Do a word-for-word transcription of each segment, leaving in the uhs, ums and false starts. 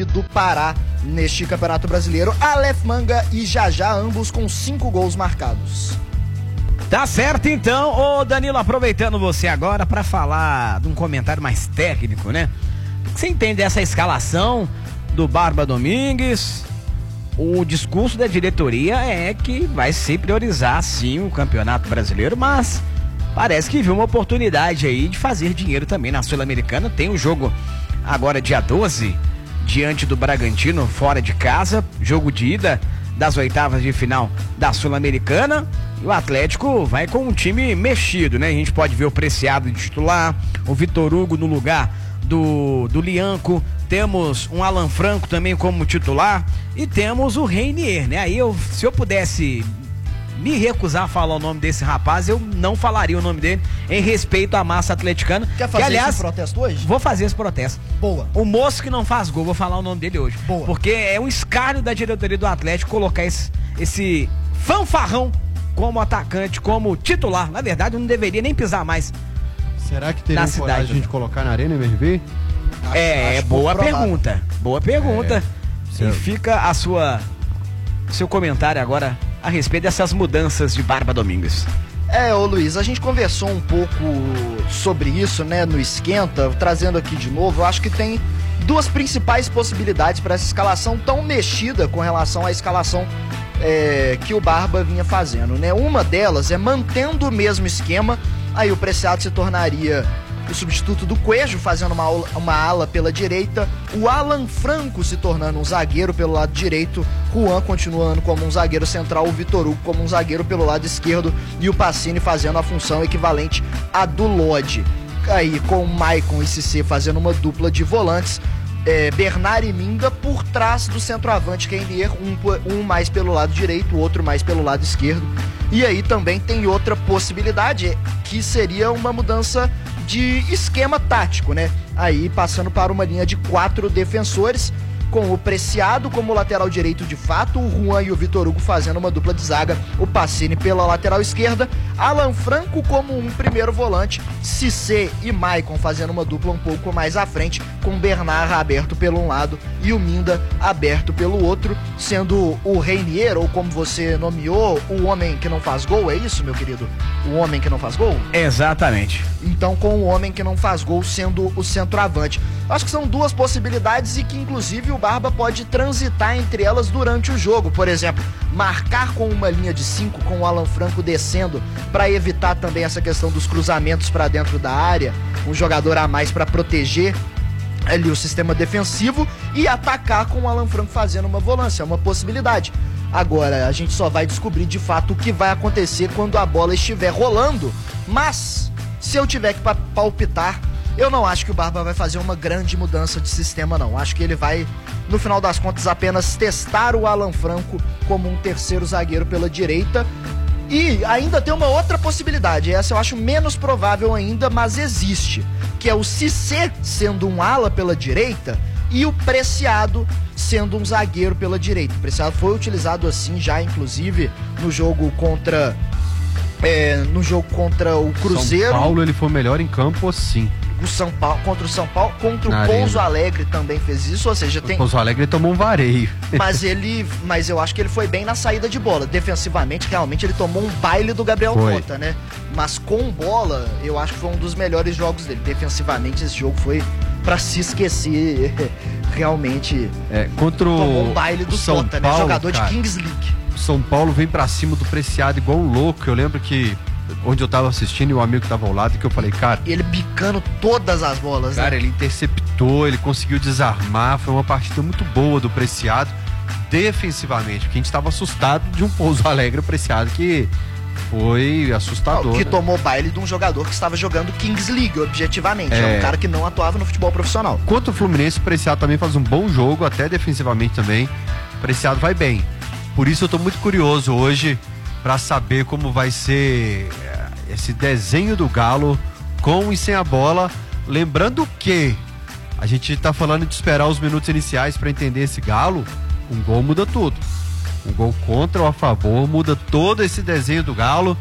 do Pará neste Campeonato Brasileiro. Aleph Manga e Jajá, ambos com cinco gols marcados. Tá certo então, ô Danilo, aproveitando você agora para falar de um comentário mais técnico, né? O que você entende dessa escalação do Barba Domingues? O discurso da diretoria é que vai se priorizar sim o Campeonato Brasileiro, mas parece que viu uma oportunidade aí de fazer dinheiro também na Sul-Americana. Tem o jogo agora dia doze, diante do Bragantino, fora de casa, jogo de ida das oitavas de final da Sul-Americana. E o Atlético vai com um time mexido, né? A gente pode ver o Preciado de titular, o Vitor Hugo no lugar do, do Lianco, temos um Alan Franco também como titular e temos o Reinier, né? Aí eu, se eu pudesse me recusar a falar o nome desse rapaz, eu não falaria o nome dele em respeito à massa atleticana. Quer fazer que, aliás, esse protesto hoje? Vou fazer esse protesto. Boa. O moço que não faz gol, vou falar o nome dele hoje. Boa. Porque é um escárnio da diretoria do Atlético colocar esse, esse fanfarrão como atacante, como titular. Na verdade, eu não deveria nem pisar mais. Será que teria coragem de colocar na Arena M R V? Acho, é, acho boa pergunta. Boa pergunta. É, e fica a sua seu comentário agora a respeito dessas mudanças de Barba Domingues. É, ô Luiz, a gente conversou um pouco sobre isso, né, no Esquenta, trazendo aqui de novo. Eu acho que tem duas principais possibilidades para essa escalação tão mexida com relação à escalação é, que o Barba vinha fazendo, né? Uma delas é mantendo o mesmo esquema, aí o Preciado se tornaria o substituto do Coelho, fazendo uma, aula, uma ala pela direita, o Alan Franco se tornando um zagueiro pelo lado direito, Juan continuando como um zagueiro central, o Vitor Hugo como um zagueiro pelo lado esquerdo e o Pacini fazendo a função equivalente à do Lodge. Aí com o Maicon e Cissé fazendo uma dupla de volantes, é, Bernard e Minga por trás do centroavante Reinier, um, um mais pelo lado direito, o outro mais pelo lado esquerdo. E aí também tem outra possibilidade, que seria uma mudança de esquema tático, né? Aí passando para uma linha de quatro defensores, com o Preciado como lateral direito de fato, o Juan e o Vitor Hugo fazendo uma dupla de zaga, o Pacini pela lateral esquerda, Alan Franco como um primeiro volante, Cissé e Maicon fazendo uma dupla um pouco mais à frente, com o Bernard aberto pelo um lado e o Minda aberto pelo outro, sendo o Reinier, ou como você nomeou, o homem que não faz gol, é isso, meu querido? O homem que não faz gol? Exatamente. Então com o homem que não faz gol sendo o centroavante. Acho que são duas possibilidades e que inclusive o Barba pode transitar entre elas durante o jogo. Por exemplo, marcar com uma linha de cinco, com o Alan Franco descendo, para evitar também essa questão dos cruzamentos para dentro da área, um jogador a mais para proteger ali o sistema defensivo, e atacar com o Alan Franco fazendo uma volância, é uma possibilidade. Agora, a gente só vai descobrir de fato o que vai acontecer quando a bola estiver rolando, mas se eu tiver que palpitar, eu não acho que o Barba vai fazer uma grande mudança de sistema, não. Acho que ele vai, no final das contas, apenas testar o Alan Franco como um terceiro zagueiro pela direita. E ainda tem uma outra possibilidade, essa eu acho menos provável ainda, mas existe, que é o Cissé sendo um ala pela direita e o Preciado sendo um zagueiro pela direita. O Preciado foi utilizado assim já, inclusive, no jogo contra... É, no jogo contra o Cruzeiro. São Paulo ele foi melhor em campo, sim. O São Paulo, contra o São Paulo, contra o Pouso Alegre também fez isso, ou seja, tem... O Pouso Alegre tomou um vareio. Mas ele, mas eu acho que ele foi bem na saída de bola. Defensivamente, realmente, ele tomou um baile do Gabriel Conta, né? Mas com bola, eu acho que foi um dos melhores jogos dele. Defensivamente, esse jogo foi pra se esquecer, realmente. É, contra o tomou um baile do São Conta, Paulo, né? Jogador cara, de Kings League. O São Paulo vem pra cima do Preciado igual um louco. Eu lembro que onde eu tava assistindo e o amigo tava ao lado, que eu falei, cara... Ele bicando todas as bolas, cara, né? ele interceptou, ele conseguiu desarmar, foi uma partida muito boa do Preciado, defensivamente, porque a gente tava assustado de um Pouso Alegre, o Preciado, que foi assustador. Que né? tomou baile de um jogador que estava jogando Kings League, objetivamente. É... é um cara que não atuava no futebol profissional. Quanto o Fluminense, o Preciado também faz um bom jogo, até defensivamente também. O Preciado vai bem. Por isso eu tô muito curioso hoje para saber como vai ser esse desenho do Galo com e sem a bola. Lembrando que a gente tá falando de esperar os minutos iniciais para entender esse Galo. Um gol muda tudo. Um gol contra ou a favor muda todo esse desenho do Galo.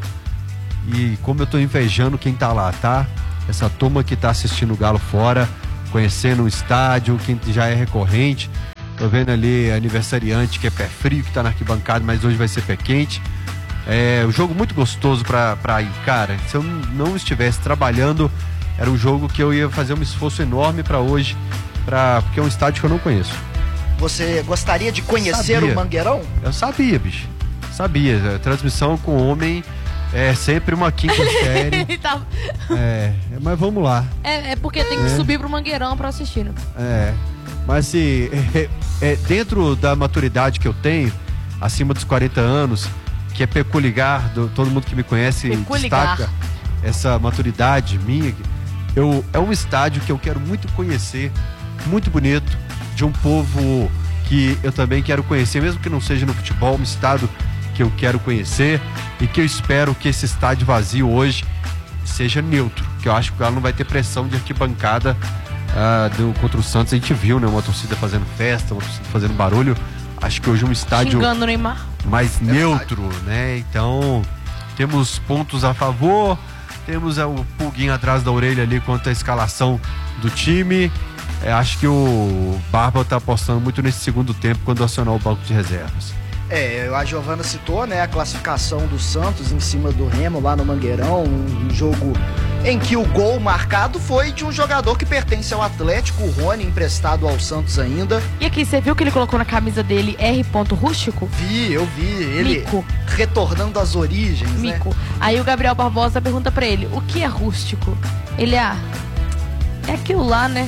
E como eu tô invejando quem tá lá, tá? Essa turma que tá assistindo o Galo fora, conhecendo o estádio, quem já é recorrente. Tô vendo ali aniversariante que é pé frio, que tá na arquibancada, mas hoje vai ser pé quente. É um jogo muito gostoso pra, pra ir. Cara, se eu não estivesse trabalhando, era um jogo que eu ia fazer um esforço enorme pra hoje, pra, porque é um estádio que eu não conheço. Você gostaria de conhecer Sabia. o Mangueirão? Eu sabia, bicho. Sabia. A transmissão com homem é sempre uma quinta série. Tá. É, mas vamos lá. É, é porque tem que É. subir pro Mangueirão pra assistir, né? É, mas assim, é, é, dentro da maturidade que eu tenho, acima dos quarenta anos, que é peculiar, do, todo mundo que me conhece Peculiar. destaca essa maturidade minha, eu, é um estádio que eu quero muito conhecer, muito bonito, de um povo que eu também quero conhecer, mesmo que não seja no futebol, um estado que eu quero conhecer e que eu espero que esse estádio vazio hoje seja neutro, que eu acho que o Galo não vai ter pressão de arquibancada ah, do, contra o Santos. A gente viu, né, uma torcida fazendo festa, uma torcida fazendo barulho. Acho que hoje um estádio Xingando o Neymar. mais neutro, né? Então, temos pontos a favor, temos ah, o pulguinho atrás da orelha ali quanto à escalação do time. É, acho que o Barba tá apostando muito nesse segundo tempo quando acionar o banco de reservas. É, a Giovana citou, né, a classificação do Santos em cima do Remo lá no Mangueirão, um jogo em que o gol marcado foi de um jogador que pertence ao Atlético, o Rony, emprestado ao Santos ainda. E aqui, você viu que ele colocou na camisa dele R. Rústico? Vi, eu vi ele Mico. retornando às origens, Mico. né? Aí o Gabriel Barbosa pergunta pra ele, o que é rústico? Ele, ah, é aquilo lá, né?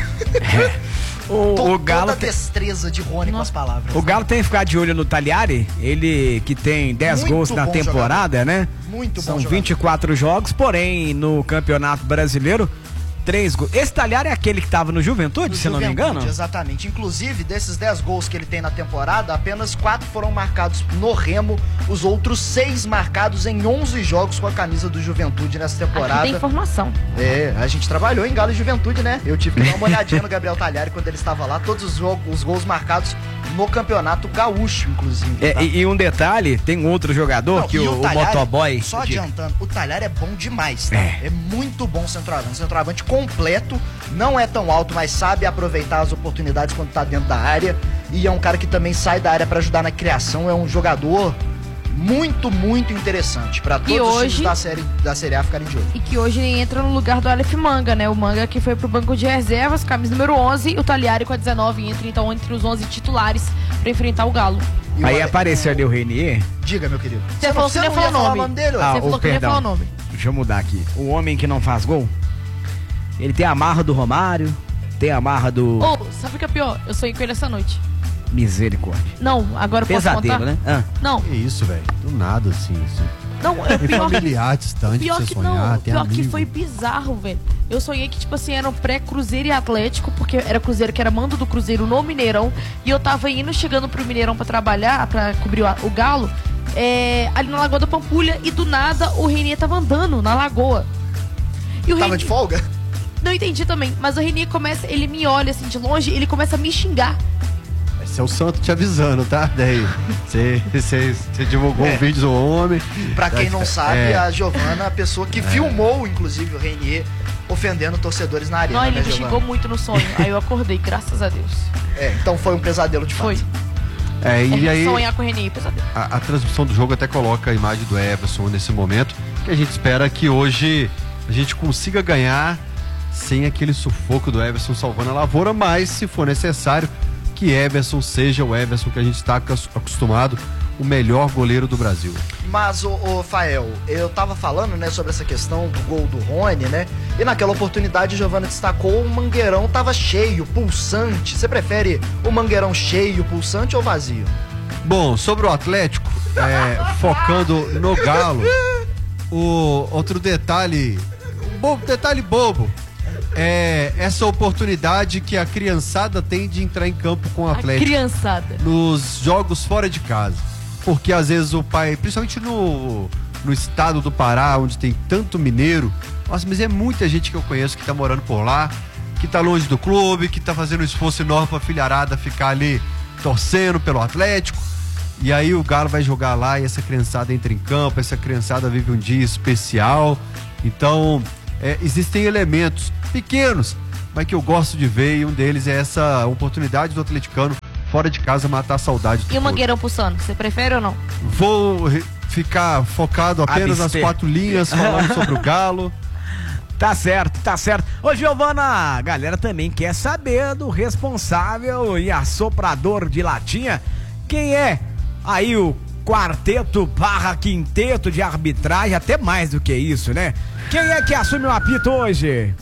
O, To- o Galo Toda a tem, destreza de Rony com as palavras. o Galo tem que ficar de olho no Talhari, ele que tem dez Muito gols na bom temporada, né? Muito São bom jogador. vinte e quatro jogos, porém no Campeonato Brasileiro, três gols. Esse Talhari é aquele que tava no Juventude, Do se eu não me Juventude, engano? Exatamente. Inclusive, desses dez gols que ele tem na temporada, apenas quatro foram marcados no Remo, os outros seis marcados em onze jogos com a camisa do Juventude nessa Aqui temporada. tem informação. É, a gente trabalhou em Galo e Juventude, né? Eu tive que dar uma olhadinha no Gabriel Talhari quando ele estava lá, todos os, jogos, os gols marcados no Campeonato Gaúcho, inclusive. É, tá? e, e um detalhe, tem outro jogador Não, que e o, o Talhari, motoboy... Só diga. adiantando, o Talhari é bom demais, tá? É. É, muito bom centroavante. Centroavante completo, não é tão alto, mas sabe aproveitar as oportunidades quando tá dentro da área. E é um cara que também sai da área pra ajudar na criação. É um jogador muito, muito interessante pra todos os hoje- times da série, da série A ficarem de olho. E que hoje ele entra no lugar do Aleph Manga, né? O Manga que foi pro banco de reservas, camisa número onze, e o Talhari com a dezenove entra então entre os onze titulares pra enfrentar o Galo. E o Aí Ale- apareceu ali o Renier. Diga, meu querido. Você falou que não não ia falar ia falar o nome. dele, ó. Ah, Você o falou que não ia perdão. falar o nome. Deixa eu mudar aqui. O homem que não faz gol, ele tem a marra do Romário, tem a marra do... Ô, sabe o que é pior? Eu sonhei com ele essa noite. Misericórdia. Não, agora eu posso Pesadelo, contar? né? Ah. Não, Que isso, velho? Do nada, assim. assim. não, é Tem pior que... familiar distante Pior pra que você sonhar, não, tem pior que amigo. foi bizarro, velho. Eu sonhei que, tipo assim, era um pré-Cruzeiro e Atlético, porque era Cruzeiro que era mando do Cruzeiro no Mineirão, e eu tava indo, chegando pro Mineirão pra trabalhar, pra cobrir o, o Galo, é, ali na Lagoa da Pampulha, e do nada o Renier tava andando na lagoa. E o Tava Renier- de folga? Não entendi também, mas o Renier começa, ele me olha assim de longe, ele começa a me xingar. Esse é o santo te avisando, tá? Daí, você, você, você divulgou É. um vídeo do homem. Pra quem não sabe, É. a Giovana, a pessoa que filmou, inclusive, o Renier ofendendo torcedores na arena, Não, ele né, me Giovana? xingou muito no sonho. Aí eu acordei, graças a Deus. É, então foi um pesadelo de Foi. fato. É, e É aí sonhar com o Renier, pesadelo. a, a transmissão do jogo até coloca a imagem do Everson nesse momento, que a gente espera que hoje a gente consiga ganhar sem aquele sufoco do Everson salvando a lavoura, mas se for necessário que Everson seja o Everson que a gente está acos- acostumado, o melhor goleiro do Brasil. Mas, ô, ô Fael, eu tava falando, né, sobre essa questão do gol do Rony, né? E naquela oportunidade, a Giovana destacou, o Mangueirão tava cheio, pulsante. Você prefere o Mangueirão cheio, pulsante ou vazio? Bom, sobre o Atlético, é, focando no Galo, o outro detalhe, um bobo, detalhe bobo, é essa oportunidade que a criançada tem de entrar em campo com o A Atlético criançada. nos jogos fora de casa. Porque às vezes o pai, principalmente no, no estado do Pará, onde tem tanto mineiro, nossa, mas é muita gente que eu conheço que tá morando por lá, que tá longe do clube, que tá fazendo um esforço enorme pra filharada ficar ali torcendo pelo Atlético. E aí o Galo vai jogar lá e essa criançada entra em campo, essa criançada vive um dia especial. Então, é, existem elementos pequenos, mas que eu gosto de ver, e um deles é essa oportunidade do atleticano fora de casa matar a saudade. E o Mangueirão pro Sono, você prefere ou não? Vou re- ficar focado apenas nas Abster. quatro linhas, falando sobre o Galo. Tá certo, tá certo. Ô, Giovana, a galera também quer saber do responsável e assoprador de latinha. Quem é aí o quarteto barra quinteto de arbitragem, até mais do que isso, né? Quem é que assume o apito hoje?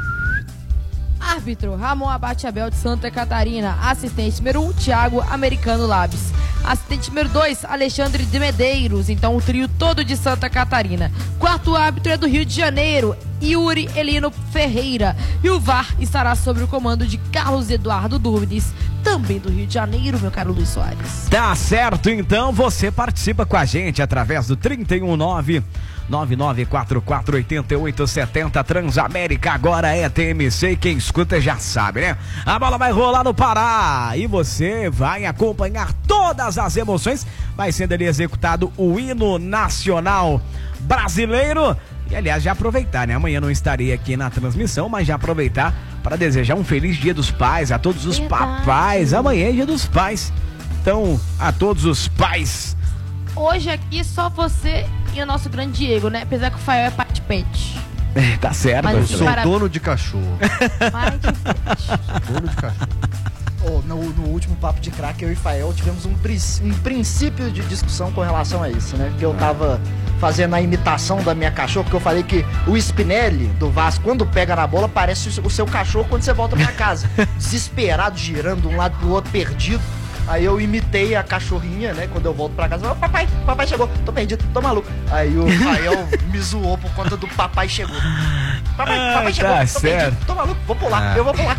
Árbitro, Ramon Abate Abel de Santa Catarina. Assistente número um, Thiago Americano Labs. Assistente número dois, Alexandre de Medeiros. Então o trio todo de Santa Catarina. Quarto árbitro é do Rio de Janeiro, Yuri Elino Ferreira. E o V A R estará sob o comando de Carlos Eduardo Durdes, também do Rio de Janeiro, meu caro Luiz Soares. Tá certo, então você participa com a gente através do trinta e um nove nove nove quatro quatro oito oito sete zero. Transamérica agora é T M C, quem escuta já sabe, né? A bola vai rolar no Pará e você vai acompanhar todas as emoções. Vai sendo ali executado o hino nacional brasileiro. E aliás, já aproveitar, né? Amanhã não estarei aqui na transmissão, mas já aproveitar para desejar um feliz Dia dos Pais a todos os Verdade. papais. Amanhã é Dia dos Pais. Então, a todos os pais. Hoje aqui só você e o nosso grande Diego, né? Apesar que o Fael é pai de pet. É, tá certo. Mas Eu assim, sou para- dono de cachorro. Pai de pet. Dono de cachorro. Oh, no, no último papo de craque, eu e Fael tivemos um, pris- um princípio de discussão com relação a isso, né? Porque eu tava fazendo a imitação da minha cachorra, porque eu falei que o Spinelli do Vasco, quando pega na bola, parece o seu cachorro quando você volta pra casa. Desesperado, girando de um lado pro outro, perdido. Aí eu imitei a cachorrinha, né? Quando eu volto pra casa, eu falei, papai, papai chegou, tô perdido, tô maluco. Aí o Rafael me zoou por conta do papai chegou. Papai, Ai, papai chegou, tá tô certo. perdido, tô maluco, vou pular, Ah. eu vou pular.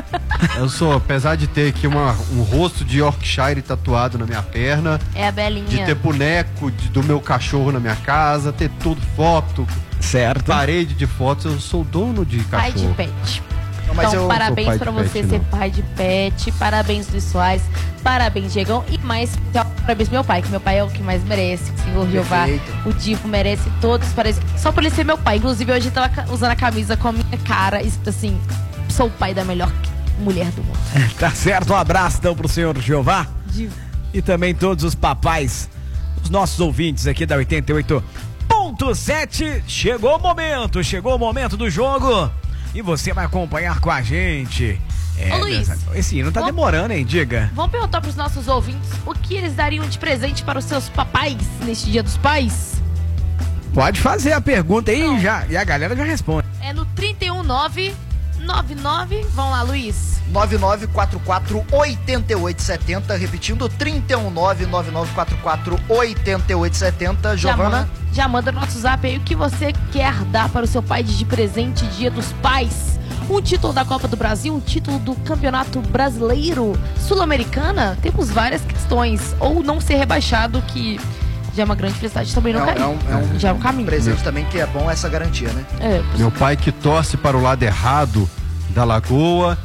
Eu sou, apesar de ter aqui uma, um rosto de Yorkshire tatuado na minha perna, É a de Belinha. ter boneco de- do meu cachorro na minha casa, ter tudo, foto, Certo. parede de fotos, eu sou dono de Pai de cachorro. pet. Não, mas Então, eu- parabéns sou pai pra de você pet, ser não. pai de pet. Parabéns, Luiz Soares. Parabéns, Diegão. E mais, então, parabéns pro meu pai, que meu pai é o que mais merece. Que o senhor Jeová, Perfeito. o Divo merece todos. Parece... Só por ele ser meu pai. Inclusive, hoje eu tava ca- usando a camisa com a minha cara. Escrito assim: sou o pai da melhor mulher do mundo. Tá certo. Um abraço então pro senhor Jeová Divo. e também todos os papais, os nossos ouvintes aqui da oitenta e oito ponto sete. Chegou o momento, chegou o momento do jogo e você vai acompanhar com a gente. É, Ô, Luiz, Deus, esse hino tá vamos- demorando, hein? Diga. Vamos perguntar pros nossos ouvintes o que eles dariam de presente para os seus papais neste Dia dos Pais? Pode fazer a pergunta aí Não. já, e a galera já responde. É no trinta e um nove nove nove. Vamos lá, Luiz. nove nove quatro quatro oito oito sete zero, repetindo, trinta e um nove nove nove quatro quatro oito oito sete zero. Já Giovana? manda, já manda no nosso zap aí o que você quer dar para o seu pai de presente Dia dos Pais. Um título da Copa do Brasil, um título do Campeonato Brasileiro, Sul-Americana. Temos várias questões. Ou não ser rebaixado, que já é uma grande felicidade também não É, cair. um- é um, é um Já é um caminho. presente também que é bom essa garantia, né? É, Meu pai que torce para o lado errado da lagoa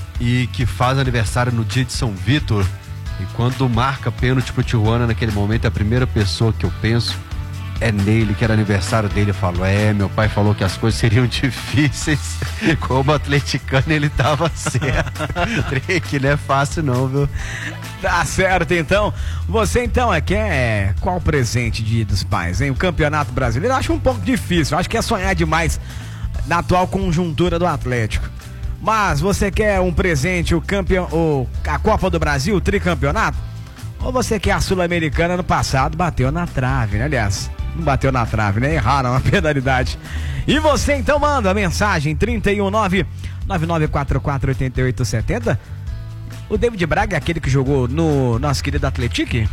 e que faz aniversário no dia de São Vítor. E quando marca pênalti pro Tijuana naquele momento, a primeira pessoa que eu penso é nele, que era aniversário dele. Eu falo, é, meu pai falou que as coisas seriam difíceis. Como atleticano ele tava certo. Trem que não é fácil não, viu? Tá certo, então. Você, então, é quer qual presente de Dia dos Pais, hein? O Campeonato Brasileiro eu acho um pouco difícil. Eu acho que é sonhar demais na atual conjuntura do Atlético. Mas você quer um presente, o campeão, o, a Copa do Brasil, o tricampeonato? Ou você quer a Sul-Americana? No passado bateu na trave, né? Aliás, não bateu na trave, né? Erraram a penalidade. E você, então, manda a mensagem trinta e um nove nove nove quatro quatro oito oito sete zero. O David Braga é aquele que jogou no nosso querido Atlético?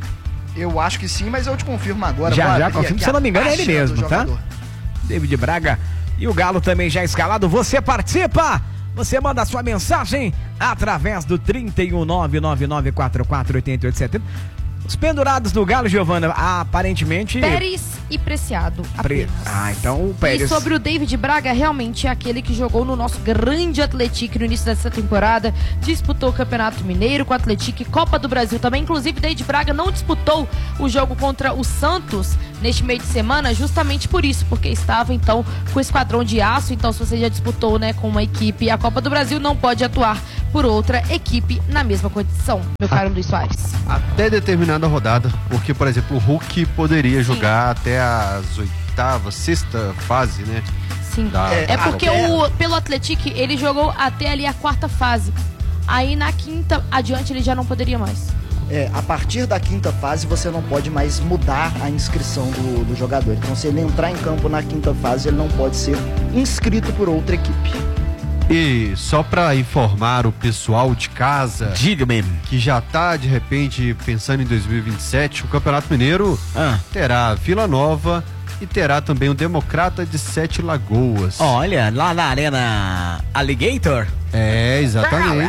Eu acho que sim, mas eu te confirmo agora. Já, Vou já abrir confirmo. aqui Se eu não a me engano, é ele página do mesmo, tá? jogador. David Braga e o Galo também já escalado. Você participa! Você manda a sua mensagem através do trinta e um nove nove nove quatro quatro oito oito sete zero. Os pendurados do Galo, Giovana, aparentemente... Pérez e Preciado. Pre... Ah, então o Pérez... E sobre o David Braga, realmente é aquele que jogou no nosso grande Atlético no início dessa temporada, disputou o Campeonato Mineiro com o Atlético e Copa do Brasil também. Inclusive, David Braga não disputou o jogo contra o Santos neste meio de semana, justamente por isso, porque estava, então, com o Esquadrão de Aço. Então, se você já disputou, né, com uma equipe a Copa do Brasil, não pode atuar por outra equipe na mesma condição, meu caro Luiz Soares. Até determinada rodada, porque, por exemplo, o Hulk poderia Sim. jogar até as oitavas, sexta fase, né? Sim, Da- é, É, porque até- o, pelo Atlético ele jogou até ali a quarta fase. Aí na quinta adiante ele já não poderia mais. É, a partir da quinta fase você não pode mais mudar a inscrição do, do jogador. Então, se ele entrar em campo na quinta fase, ele não pode ser inscrito por outra equipe. E só para informar o pessoal de casa Diga-me. que já tá de repente pensando em dois mil e vinte e sete, o Campeonato Mineiro Ah. terá Vila Nova e terá também o Democrata de Sete Lagoas. Olha, lá na Arena Alligator. É, exatamente.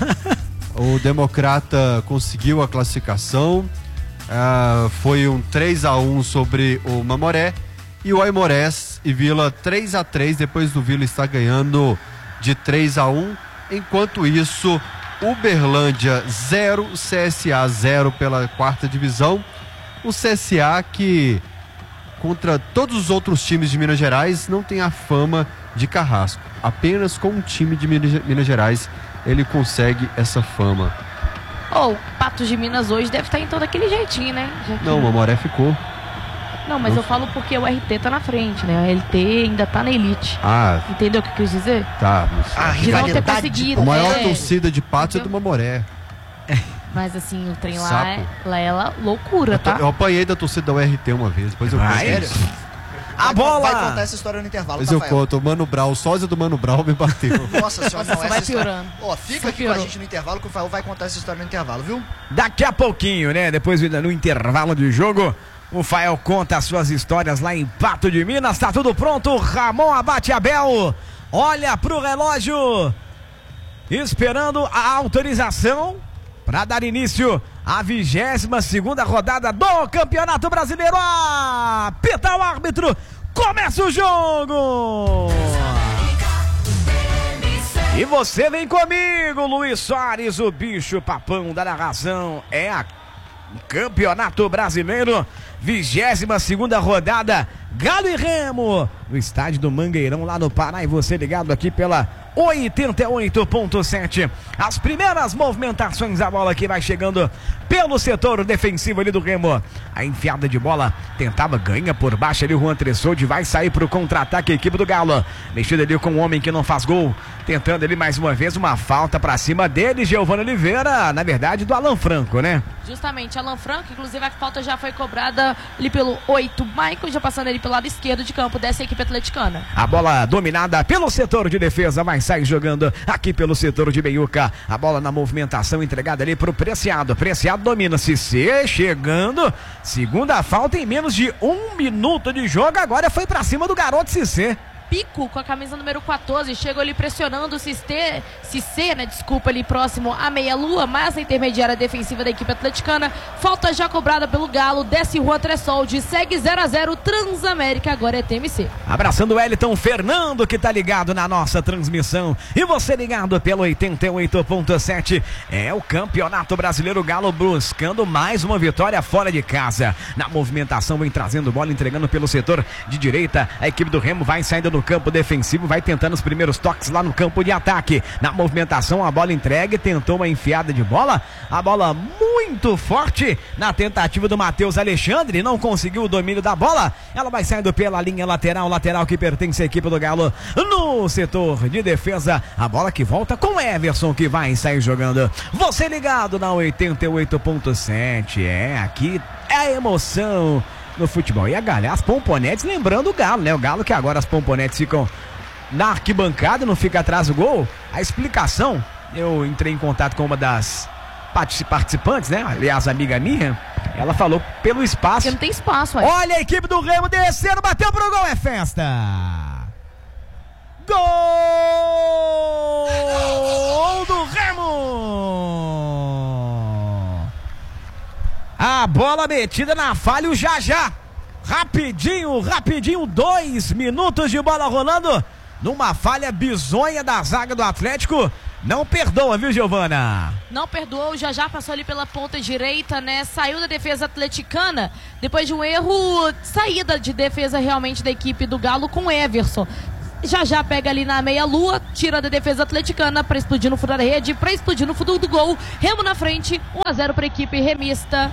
O Democrata conseguiu a classificação, ah, foi um três a um sobre o Mamoré, e o Aimorés e Vila três a três, depois do Vila estar ganhando de três a um. Enquanto isso, Uberlândia zero, C S A zero pela quarta divisão. O C S A, que contra todos os outros times de Minas Gerais não tem a fama de carrasco. Apenas com um time de Minas Minas Gerais ele consegue essa fama. Ou o Patos de Minas hoje deve estar então daquele jeitinho, né? Já que- Não, o Mamoré ficou. Não, mas eu falo porque o R T tá na frente, né? O R T ainda tá na elite. Ah, Entendeu o que eu quis dizer? tá. Mas A De não ter rivalidade conseguido. a maior é. torcida de Patos é do Mamoré. Mas assim, o trem lá Sapo. é, lá é la- loucura, Eu, tô- tá? eu apanhei da torcida da U R T uma vez, depois eu conto. Vai. Sério? A Vai- bola! Vai contar essa história no intervalo, Depois eu Rafael. conto. O Mano Brau, o sósia do Mano Brau me bateu. Nossa senhora, Nossa, não, só essa vai história... piorando. Ó, fica Só aqui com a piorou. gente no intervalo que o Rafael vai contar essa história no intervalo, viu? Daqui a pouquinho, né? Depois no intervalo de jogo, o Fael conta as suas histórias lá em Pato de Minas. Tá tudo pronto. Ramon Abate Abel olha pro relógio, esperando a autorização para dar início à vigésima segunda rodada do Campeonato Brasileiro. Apita o árbitro. Começa o jogo. E você vem comigo, Luiz Soares, o bicho papão da narração. É a Campeonato Brasileiro, vigésima segunda rodada, Galo e Remo, no estádio do Mangueirão, lá no Pará. E você ligado aqui pela oitenta e oito ponto sete. As primeiras movimentações, a bola que vai chegando pelo setor defensivo ali do Remo. A enfiada de bola, tentava, ganha por baixo ali o Juan Tressoldi, vai sair pro contra-ataque a equipe do Galo. Mexida ali com um homem que não faz gol, tentando ali mais uma vez uma falta pra cima dele, Giovanni Oliveira, na verdade do Alan Franco, né? Justamente, Alan Franco, inclusive a falta já foi cobrada ali pelo oito, Michael já passando ali pelo lado esquerdo de campo dessa equipe atleticana. A bola dominada pelo setor de defesa, vai sair jogando aqui pelo setor de meiuca. A bola na movimentação entregada ali pro Preciado. Preciado domina, Cissé chegando. Segunda falta em menos de um minuto de jogo. Agora foi pra cima do garoto Cissé. Pico com a camisa número quatorze, chegou ali pressionando o Cissé, Cissé, né, desculpa, ali próximo à meia-lua, mas na intermediária defensiva da equipe atleticana. Falta já cobrada pelo Galo, desce Juan Tressoldi, segue zero a zero, Transamérica, agora é T M C. Abraçando o Wellington Fernando, que tá ligado na nossa transmissão. E você ligado pelo oitenta e oito ponto sete. É o Campeonato Brasileiro, Galo buscando mais uma vitória fora de casa. Na movimentação vem trazendo bola, entregando pelo setor de direita. A equipe do Remo vai saindo no campo defensivo, vai tentando os primeiros toques lá no campo de ataque. Na movimentação, a bola entregue, tentou uma enfiada de bola. A bola muito forte na tentativa do Matheus Alexandre, não conseguiu o domínio da bola. Ela vai saindo pela linha lateral, lateral que pertence à equipe do Galo. No setor de defesa, a bola que volta com Everson, que vai sair jogando. Você ligado na oitenta e oito ponto sete. É, aqui é a emoção no futebol. E a galera, as pomponetes, lembrando o Galo, né? O Galo que agora as pomponetes ficam na arquibancada, não fica atrás do gol. A explicação, eu entrei em contato com uma das participantes, né? Aliás, amiga minha, ela falou pelo espaço. Porque não tem espaço, ué. Olha a equipe do Remo descendo, bateu pro gol, é festa! Gol do Remo! a bola metida na falha, o Jajá. Rapidinho, rapidinho, dois minutos de bola rolando. Numa falha bizonha da zaga do Atlético. Não perdoa, viu, Giovana? Não perdoou, o Jajá passou ali pela ponta direita, né? Saiu da defesa atleticana depois de um erro, saída de defesa realmente da equipe do Galo com o Everson. Jajá pega ali na meia-lua, tira da defesa atleticana para explodir no fundo da rede, para explodir no fundo do gol. Remo na frente, um a zero para a equipe remista.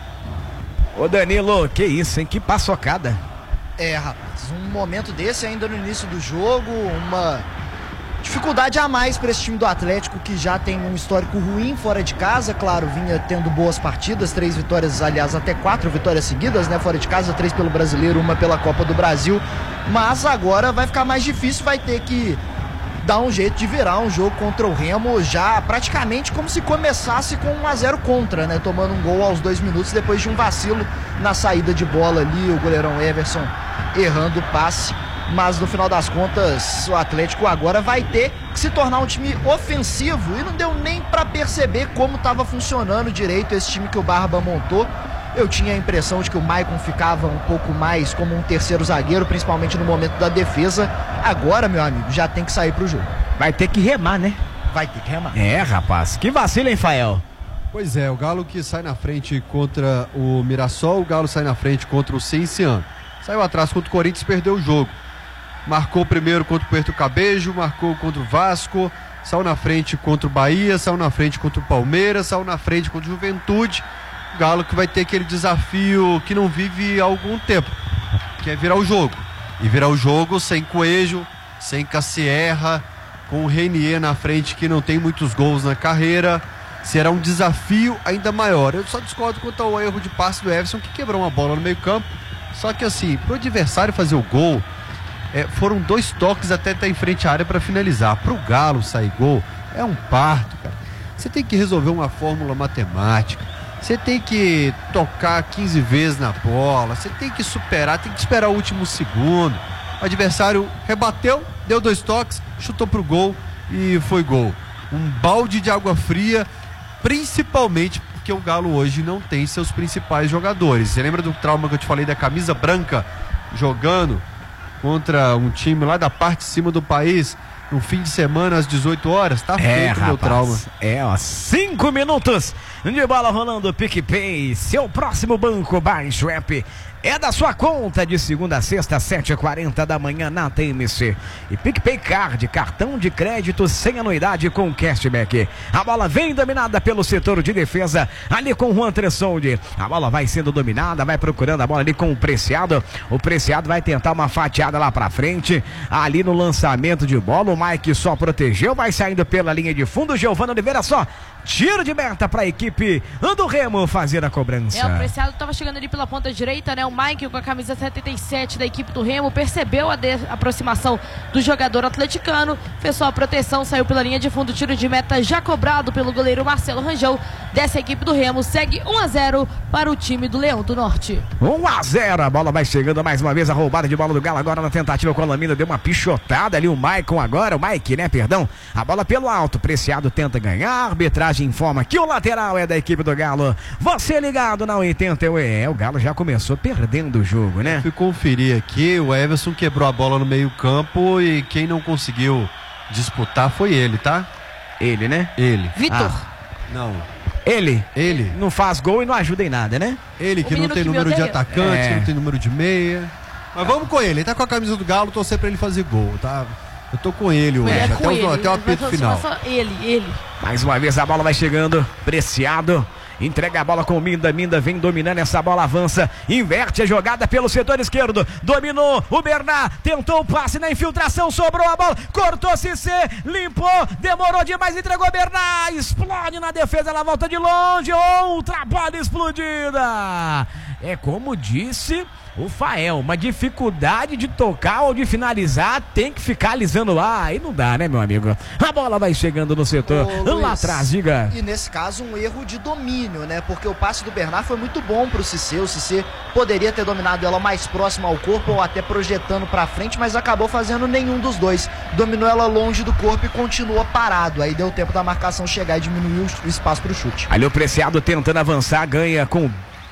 Ô Danilo, que isso, hein? Que paçocada. É, rapaz, um momento desse ainda no início do jogo, uma dificuldade a mais para esse time do Atlético, que já tem um histórico ruim fora de casa. Claro, vinha tendo boas partidas, três vitórias, aliás, até quatro vitórias seguidas, né? Fora de casa, três pelo Brasileiro, uma pela Copa do Brasil. Mas agora vai ficar mais difícil, vai ter que dar um jeito de virar um jogo contra o Remo, já praticamente como se começasse com um a zero contra, né? Tomando um gol aos dois minutos depois de um vacilo na saída de bola ali, o goleirão Everson errando o passe. Mas no final das contas, o Atlético agora vai ter que se tornar um time ofensivo, e não deu nem para perceber como estava funcionando direito esse time que o Barba montou. Eu tinha a impressão de que o Maicon ficava um pouco mais como um terceiro zagueiro, principalmente no momento da defesa. Agora, meu amigo, já tem que sair pro jogo. Vai ter que remar, né? Vai ter que remar. É, rapaz, que vacilo, hein, Fael? Pois é, o Galo que sai na frente contra o Mirassol, o Galo sai na frente contra o Cienciano. Saiu atrás contra o Corinthians, perdeu o jogo. Marcou primeiro contra o Puerto Cabejo, marcou contra o Vasco, saiu na frente contra o Bahia, saiu na frente contra o Palmeiras, saiu na frente contra o Juventude. O Galo que vai ter aquele desafio que não vive há algum tempo, que é virar o jogo. E virar o jogo sem Coelho, sem Cassierra, com o Renier na frente que não tem muitos gols na carreira. Será um desafio ainda maior. Eu só discordo quanto ao erro de passe do Everson, que quebrou uma bola no meio campo. Só que assim, pro adversário fazer o gol, É, foram dois toques até estar em frente à área para finalizar. Para o Galo sair gol, é um parto, cara. Você tem que resolver uma fórmula matemática. Você tem que tocar quinze vezes na bola. Você tem que superar, tem que esperar o último segundo. O adversário rebateu, deu dois toques, chutou pro gol e foi gol. Um balde de água fria, principalmente porque o Galo hoje não tem seus principais jogadores. Você lembra do trauma que eu te falei da camisa branca jogando contra um time lá da parte de cima do país, no fim de semana às dezoito horas? Tá feito o meu trauma. É, ó, cinco minutos de bola rolando. PicPay, seu próximo banco, baixe o app. É da sua conta de segunda a sexta, sete e quarenta da manhã na T M C. E PicPay Card, cartão de crédito sem anuidade com cashback. A bola vem dominada pelo setor de defesa, ali com o Juan Tressoldi. A bola vai sendo dominada, vai procurando a bola ali com o Preciado. O Preciado vai tentar uma fatiada lá pra frente. Ali no lançamento de bola, o Mike só protegeu, vai saindo pela linha de fundo. Giovana Oliveira só. Tiro de meta para a equipe do Remo fazer a cobrança. É, o Preciado estava chegando ali pela ponta direita, né? O Mike com a camisa setenta e sete da equipe do Remo percebeu a de- aproximação do jogador atleticano, fez sua proteção, saiu pela linha de fundo, tiro de meta já cobrado pelo goleiro Marcelo Rangel. Dessa equipe do Remo, segue um a zero para o time do Leão do Norte. um a zero, a bola vai chegando mais uma vez, a roubada de bola do Galo agora na tentativa com a Lamina, deu uma pichotada ali o Maicon agora, o Mike, né, perdão, a bola pelo alto, Preciado tenta ganhar, a arbitragem informa que o lateral é da equipe do Galo. Você ligado na oitenta, é, o Galo já começou perdendo o jogo, né? Fui conferir aqui, o Everson quebrou a bola no meio campo e quem não conseguiu disputar foi ele, tá? Ele, né? Ele. Vitor. Ah, não. Ele. Ele. Não faz gol e não ajuda em nada, né? Ele O que não menino tem que me número de odeia. atacante, É. que não tem número de meia. Mas vamos com ele, ele tá com a camisa do Galo, torcer pra ele fazer gol, tá? Eu tô com ele hoje, É, até, com o, ele. até o apito Vai final. só ele, ele. Mais uma vez a bola vai chegando, Preciado entrega a bola com o Minda, Minda vem dominando essa bola, avança, inverte a jogada pelo setor esquerdo, dominou o Bernard, tentou o passe na infiltração, sobrou a bola, cortou Cissé, limpou, demorou demais, entregou o Bernard, explode na defesa, ela volta de longe, outra bola explodida. É como disse o Fael, uma dificuldade de tocar ou de finalizar, tem que ficar alisando lá, aí não dá, né, meu amigo? A bola vai chegando no setor, Ô, lá Luiz, atrás, diga. E nesse caso um erro de domínio, né? Porque o passe do Bernard foi muito bom pro Cissé. O Cissé poderia ter dominado ela mais próxima ao corpo ou até projetando pra frente, mas acabou fazendo nenhum dos dois. Dominou ela longe do corpo e continua parado. Aí deu tempo da marcação chegar e diminuiu o espaço pro chute. Ali o Preciado tentando avançar, ganha com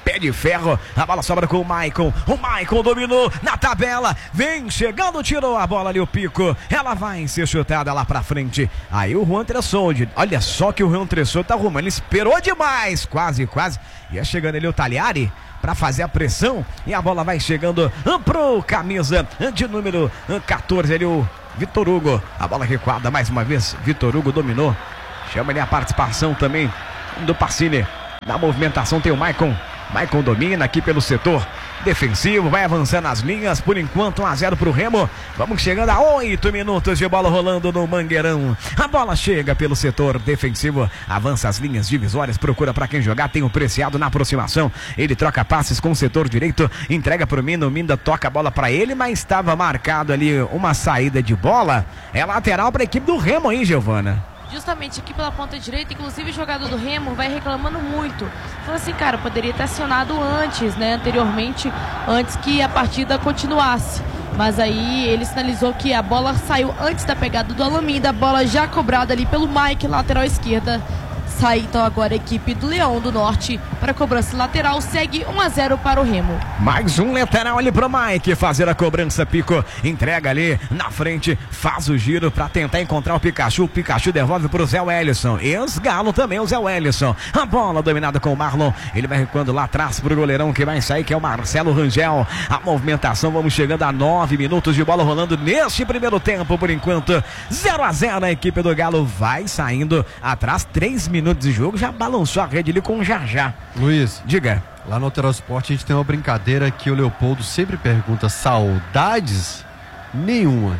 pé de ferro, a bola sobra com o Maicon, o Maicon dominou na tabela, vem chegando, tirou a bola ali o Pico, ela vai ser chutada lá pra frente, aí o Juan Tressoldi, olha só que o Juan Tressoldi tá arrumando, ele esperou demais, quase, quase, ia chegando ali o Tagliari para fazer a pressão e a bola vai chegando pro camisa de número quatorze ali, o Vitor Hugo, a bola recuada mais uma vez, Vitor Hugo dominou, chama ali a participação também do Pacini, na movimentação tem o Maicon, Maicon domina aqui pelo setor defensivo, vai avançando as linhas, por enquanto um a zero pro Remo, vamos chegando a oito minutos de bola rolando no Mangueirão, a bola chega pelo setor defensivo, avança as linhas divisórias, procura pra quem jogar, tem o Preciado na aproximação, ele troca passes com o setor direito, entrega pro Minda, o Minda toca a bola pra ele, mas estava marcado ali uma saída de bola, é lateral pra equipe do Remo, hein, Giovana? Justamente aqui pela ponta direita, inclusive o jogador do Remo vai reclamando muito. Falou assim, cara, poderia ter acionado antes, né, anteriormente, antes que a partida continuasse. Mas aí ele sinalizou que a bola saiu antes da pegada do Alaminda, a bola já cobrada ali pelo Mike, lateral esquerda. Sai então agora a equipe do Leão do Norte para a cobrança lateral, segue um a zero para o Remo. Mais um lateral ali pro Mike fazer a cobrança, Pico entrega ali na frente, faz o giro para tentar encontrar o Pikachu, o Pikachu devolve pro Zé Wellison, ex-Galo também o Zé Wellison, a bola dominada com o Marlon, ele vai recuando lá atrás pro goleirão que vai sair, que é o Marcelo Rangel, a movimentação, vamos chegando a nove minutos de bola rolando neste primeiro tempo, por enquanto zero a zero, a equipe do Galo vai saindo atrás, três minutos de jogo, já balançou a rede ali com o Jajá. Luiz, diga. Lá no Alterosport Esporte a gente tem uma brincadeira que o Leopoldo sempre pergunta: saudades? Nenhuma.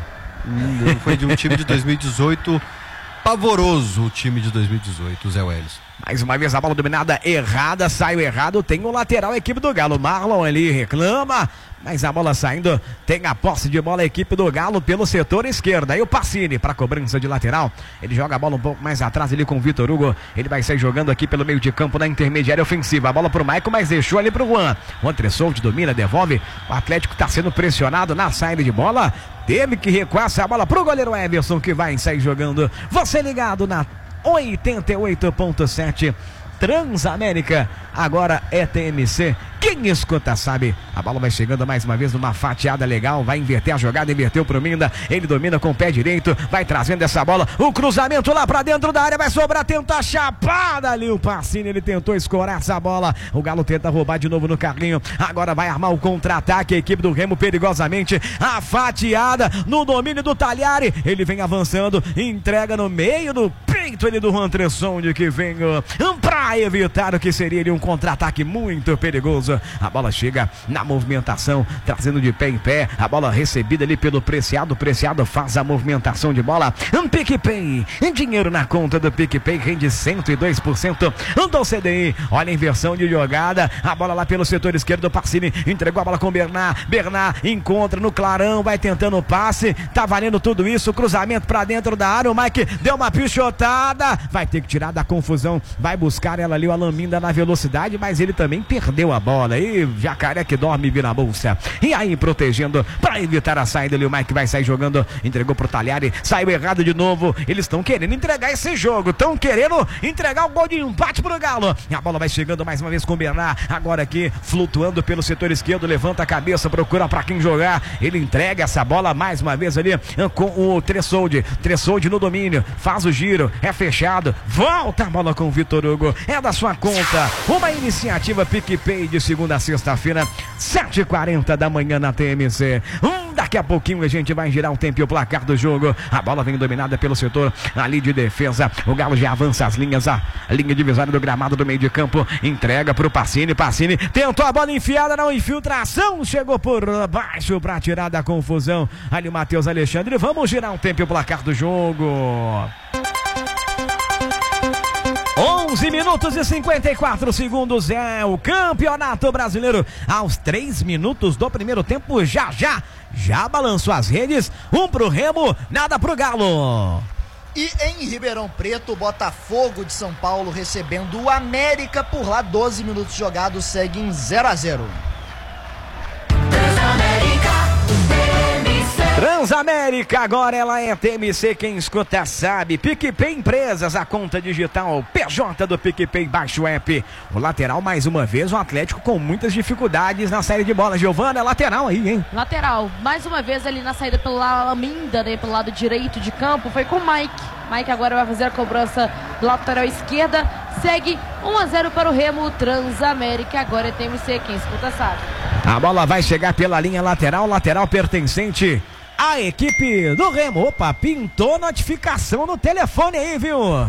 Foi de um time de dois mil e dezoito, pavoroso o time de dois mil e dezoito, o Zé Wellison. Mais uma vez a bola dominada errada, saiu errado, tem o lateral, a equipe do Galo, Marlon ali reclama, mas a bola saindo, tem a posse de bola a equipe do Galo pelo setor esquerdo, aí o Pacini para cobrança de lateral, ele joga a bola um pouco mais atrás ali com o Vitor Hugo, ele vai sair jogando aqui pelo meio de campo na intermediária ofensiva, a bola pro Maicon, mas deixou ali pro Juan, Juan Tressoldi domina, devolve, o Atlético está sendo pressionado na saída de bola, teve que recuar essa bola pro goleiro Everson que vai sair jogando, você ligado na oitenta e oito ponto sete Transamérica, agora é T M C, quem escuta sabe, a bola vai chegando mais uma vez numa fatiada legal, vai inverter a jogada, inverteu pro Minda, ele domina com o pé direito, vai trazendo essa bola, o cruzamento lá pra dentro da área, vai sobrar, tenta a chapada ali, o Pacini, ele tentou escorar essa bola, o Galo tenta roubar de novo no carrinho, agora vai armar o contra-ataque, a equipe do Remo perigosamente, a fatiada no domínio do Tagliari, ele vem avançando, entrega no meio do peito ele do Juan Tressoldi que vem uh, pra evitar o que seria ali um contra-ataque muito perigoso. A bola chega na movimentação, trazendo de pé em pé, a bola recebida ali pelo Preciado, Preciado faz a movimentação de bola, um PicPay, dinheiro na conta do PicPay, rende cento e dois por cento do C D I, olha a inversão de jogada, a bola lá pelo setor esquerdo do Pacini, entregou a bola com o Bernard, Bernard encontra no clarão, vai tentando o passe, tá valendo tudo isso, cruzamento pra dentro da área, o Mike deu uma pichotada, vai ter que tirar da confusão, vai buscar ela ali, o Alaminda na velocidade, mas ele também perdeu a bola, e Jacaré que dorme e vira a bolsa, e aí protegendo para evitar a saída ali, o Mike vai sair jogando, entregou pro Tagliari, saiu errado de novo, eles estão querendo entregar esse jogo, estão querendo entregar o gol de empate pro Galo, e a bola vai chegando mais uma vez com o Bernard, agora aqui flutuando pelo setor esquerdo, levanta a cabeça, procura para quem jogar, ele entrega essa bola mais uma vez ali com o Tressoldi, Tressoldi no domínio, faz o giro, é fechado, volta a bola com o Vitor Hugo, é da sua conta, uma iniciativa PicPay de segunda a sexta-feira, sete e quarenta da manhã na T M C. Hum, daqui a pouquinho a gente vai girar o tempo e o placar do jogo. A bola vem dominada pelo setor ali de defesa. O Galo já avança as linhas, a linha divisória do gramado do meio de campo. Entrega pro Pacini. Pacini tentou a bola enfiada na infiltração. Chegou por baixo para tirar da confusão. Ali o Matheus Alexandre. Vamos girar o tempo e o placar do jogo. onze minutos e cinquenta e quatro segundos é o Campeonato Brasileiro. Aos três minutos do primeiro tempo, já já, já balançou as redes. Um pro Remo, nada pro Galo. E em Ribeirão Preto, o Botafogo de São Paulo recebendo o América por lá. doze minutos jogados, segue em zero a zero. Transamérica, agora ela é T M C, quem escuta sabe. PicPay Empresas, a conta digital P J do PicPay, baixa o app. O lateral, mais uma vez, o Atlético com muitas dificuldades na saída de bola. Giovana, lateral aí, hein? Lateral, mais uma vez ali na saída pela Laminda, né, pelo lado direito de campo, foi com o Mike. Mike agora vai fazer a cobrança lateral esquerda. Segue um a zero para o Remo. Transamérica, agora é T M C, quem escuta sabe. A bola vai chegar pela linha lateral, lateral pertencente à equipe do Remo. Opa, pintou notificação no telefone aí, viu?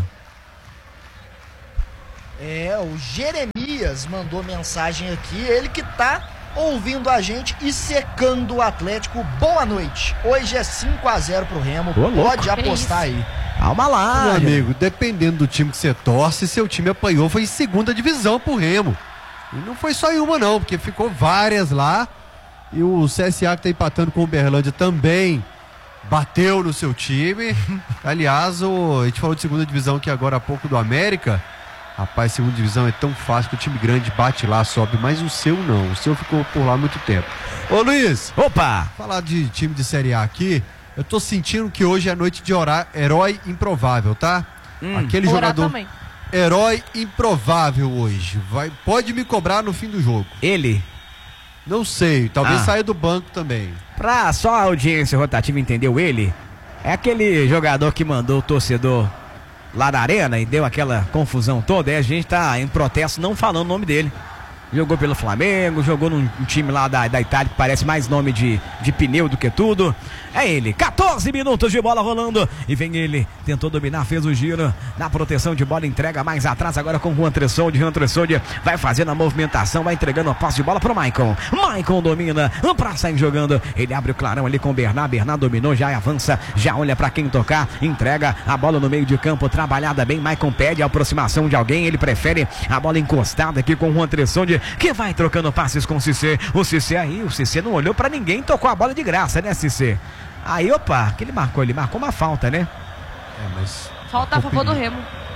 É, o Jeremias mandou mensagem aqui, ele que tá ouvindo a gente e secando o Atlético. Boa noite. Hoje é cinco a zero pro Remo. Ô, louco. Pode apostar aí. Calma lá, meu amigo, dependendo do time que você torce, seu time apanhou, foi em segunda divisão pro Remo. E não foi só em uma não, porque ficou várias lá. E o C S A que tá empatando com o Uberlândia também bateu no seu time. Aliás, o, a gente falou de segunda divisão aqui agora há pouco do América. Rapaz, segunda divisão é tão fácil que o time grande bate lá, sobe, mas o seu não. O seu ficou por lá muito tempo. Ô Luiz, opa! Falar de time de Série A aqui, eu tô sentindo que hoje é noite de orar herói improvável, tá? Hum. Aquele Orar jogador também. herói improvável hoje. Vai, pode me cobrar no fim do jogo. Ele, Não sei, talvez Ah. saia do banco também. pra só a audiência rotativa entendeu ele, é aquele jogador que mandou o torcedor lá da arena e deu aquela confusão toda, e a gente tá em protesto não falando o nome dele. Jogou pelo Flamengo, jogou num um time lá da, da Itália que parece mais nome de, de pneu do que tudo. É ele, quatorze minutos de bola rolando e vem ele, tentou dominar, fez o giro na proteção de bola, entrega mais atrás agora com o Juan Tressoldi. Juan Tressoldi vai fazendo a movimentação, vai entregando a posse de bola pro Maicon. Maicon domina, pra sair jogando, ele abre o clarão ali com o Bernard, Bernard dominou, já avança, já olha pra quem tocar, entrega a bola no meio de campo, trabalhada bem, Maicon pede a aproximação de alguém, ele prefere a bola encostada aqui com o Juan Tressoldi, que vai trocando passes com o Cissé. O Cissé aí, o Cissé não olhou pra ninguém, tocou a bola de graça, né, Cissé? Aí, opa, que ele marcou, ele marcou uma falta, né? É, mas... Falta a favor do Remo.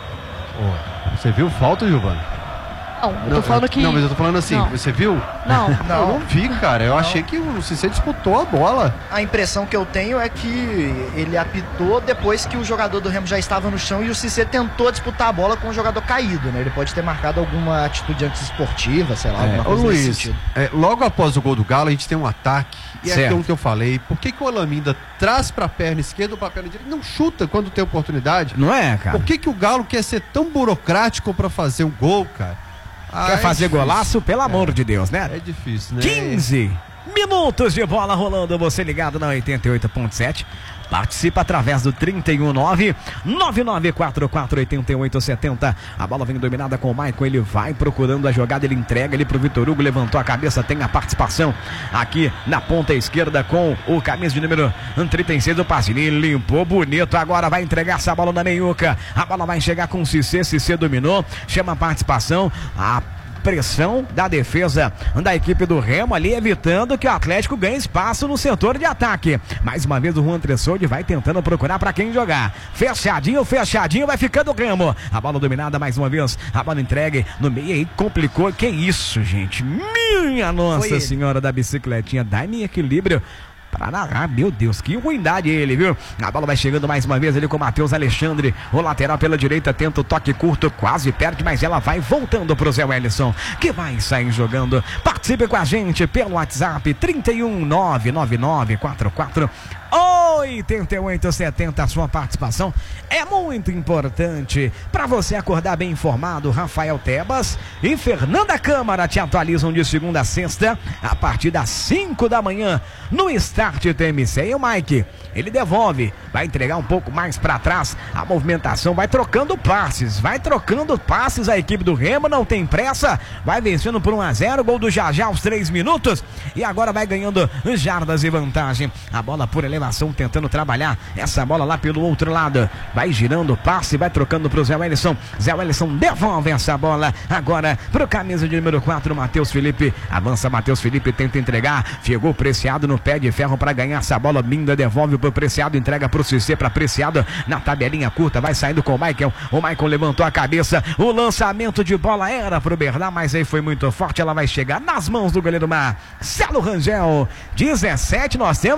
Ó, você viu falta, Giovana? Não, eu tô falando que... Não, mas eu tô falando assim, Não. você viu? Não. Não, eu não vi, cara. Eu Não. achei que o Cissé disputou a bola. A impressão que eu tenho é que ele apitou depois que o jogador do Remo já estava no chão e o Cissé tentou disputar a bola com o jogador caído, né? Ele pode ter marcado alguma atitude antiesportiva, sei lá, alguma Ô coisa nesse Luiz, sentido. é, logo após o gol do Galo, a gente tem um ataque. E é Certo. aquilo que eu falei. Por que, que o Alaminda traz pra perna esquerda ou pra perna direita? Não chuta quando tem oportunidade. Não é, cara? Por que, que o Galo quer ser tão burocrático pra fazer um gol, cara? Ah, Quer é fazer difícil. golaço, pelo amor de Deus, né? É difícil, né? quinze minutos de bola rolando, você ligado na oitenta e oito ponto sete. Participa através do trinta e um nove nove nove quatro quatro oito oito sete zero. A bola vem dominada com o Maicon, ele vai procurando a jogada, ele entrega ele pro Vitor Hugo, levantou a cabeça, tem a participação aqui na ponta esquerda com o camisa de número trinta e seis do passe, ele limpou bonito, agora vai entregar essa bola na meiuca, a bola vai chegar com o Cissé, Cissé dominou, chama a participação, a pressão da defesa da equipe do Remo ali, evitando que o Atlético ganhe espaço no setor de ataque. Mais uma vez o Juan Tressoldi vai tentando procurar para quem jogar. Fechadinho, fechadinho, vai ficando o Remo. A bola dominada mais uma vez, a bola entregue no meio aí, complicou. Que isso, gente? Minha Nossa Senhora da bicicletinha, dá-me equilíbrio para narrar, meu Deus, que ruindade ele, viu? A bola vai chegando mais uma vez ali com o Matheus Alexandre, o lateral pela direita, tenta o toque curto, quase perde, mas ela vai voltando pro Zé Wellison, que vai sair jogando. Participe com a gente pelo WhatsApp trinta e um nove nove nove quatro quatro oito oito sete zero. A sua participação é muito importante para você acordar bem informado. Rafael Tebas e Fernanda Câmara te atualizam de segunda a sexta a partir das cinco da manhã no Start T M C. E o Mike, ele devolve, vai entregar um pouco mais para trás, a movimentação vai trocando passes, vai trocando passes. A equipe do Remo não tem pressa, vai vencendo por um a zero, gol do Jajá aos três minutos e agora vai ganhando jardas e vantagem. A bola por elevação, tentando trabalhar essa bola lá pelo outro lado, vai girando o passe, vai trocando pro Zé Wellison. Zé Wellison devolve essa bola agora pro camisa de número quatro, Matheus Felipe. Avança Matheus Felipe, tenta entregar, chegou Preciado no pé de ferro para ganhar essa bola. Minda devolve pro Preciado, entrega pro Cissé, para Preciado na tabelinha curta, vai saindo com o Michael. O Michael levantou a cabeça, o lançamento de bola era pro Bernard, mas aí foi muito forte, ela vai chegar nas mãos do goleiro Marcelo Rangel. dezessete nós temos.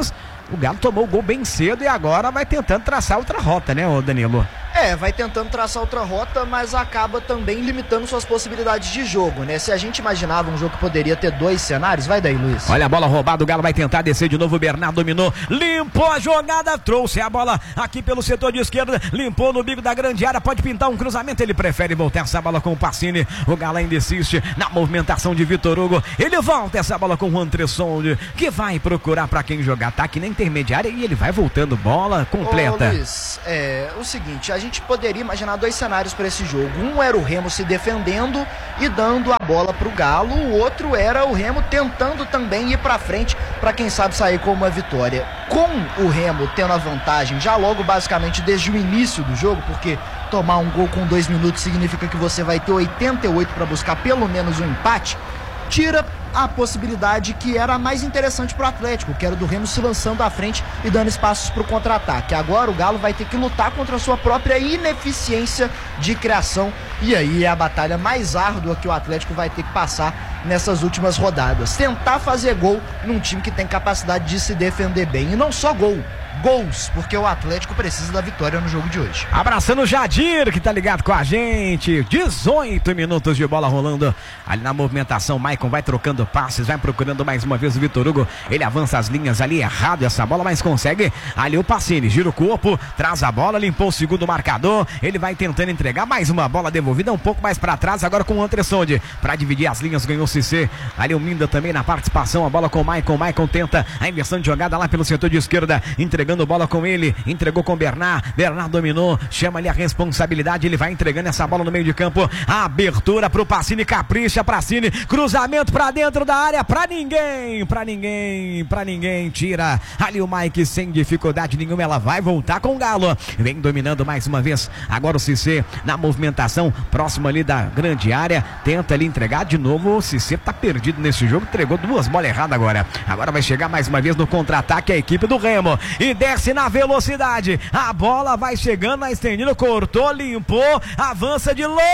o Galo tomou o gol bem cedo e agora vai tentando traçar outra rota, né, ô Danilo? É, vai tentando traçar outra rota, mas acaba também limitando suas possibilidades de jogo, né? Se a gente imaginava um jogo que poderia ter dois cenários, vai daí, Luiz. Olha a bola roubada, o Galo vai tentar descer de novo, o Bernardo dominou, limpou a jogada, trouxe a bola aqui pelo setor de esquerda, limpou no bico da grande área, pode pintar um cruzamento, ele prefere voltar essa bola com o Pacini, o Galo ainda insiste na movimentação de Vitor Hugo, ele volta essa bola com o Juan Tresson, que vai procurar pra quem jogar ataque na intermediária e ele vai voltando, bola completa. Ô, Luiz, é o seguinte, a gente A gente poderia imaginar dois cenários para esse jogo. Um era o Remo se defendendo e dando a bola para o Galo, o outro era o Remo tentando também ir para frente para quem sabe sair com uma vitória. Com o Remo tendo a vantagem já logo basicamente desde o início do jogo, porque tomar um gol com dois minutos significa que você vai ter oitenta e oito para buscar pelo menos um empate, tira a possibilidade que era a mais interessante para o Atlético, que era do Remo se lançando à frente e dando espaços para o contra-ataque. Agora o Galo vai ter que lutar contra a sua própria ineficiência de criação, e aí é a batalha mais árdua que o Atlético vai ter que passar nessas últimas rodadas. Tentar fazer gol num time que tem capacidade de se defender bem, e não só gol, gols, porque o Atlético precisa da vitória no jogo de hoje. Abraçando o Jadir, que tá ligado com a gente. dezoito minutos de bola rolando ali na movimentação. Maicon vai trocando passes, vai procurando mais uma vez o Vitor Hugo. Ele avança as linhas ali, errado essa bola, mas consegue. Ali o Pacini, gira o corpo, traz a bola, limpou o segundo marcador. Ele vai tentando entregar mais uma bola devolvida um pouco mais pra trás, agora com o Andressonde. Pra dividir as linhas, ganhou o Cissé. Ali o Minda também na participação, a bola com o Maicon. Maicon tenta a inversão de jogada lá pelo setor de esquerda, entregando bola com ele, entregou com o Bernard, Bernard dominou, chama ali a responsabilidade, ele vai entregando essa bola no meio de campo, a abertura pro Pacini, capricha pra Cine, cruzamento pra dentro da área, pra ninguém, pra ninguém, pra ninguém, tira ali o Mike sem dificuldade nenhuma, ela vai voltar com o Galo, vem dominando mais uma vez, agora o Cissé na movimentação, próximo ali da grande área, tenta ali entregar de novo, o Cissé tá perdido nesse jogo, entregou duas bolas erradas agora, agora vai chegar mais uma vez no contra-ataque a equipe do Remo, e desce na velocidade, a bola vai chegando na estendida, cortou, limpou, avança de longe,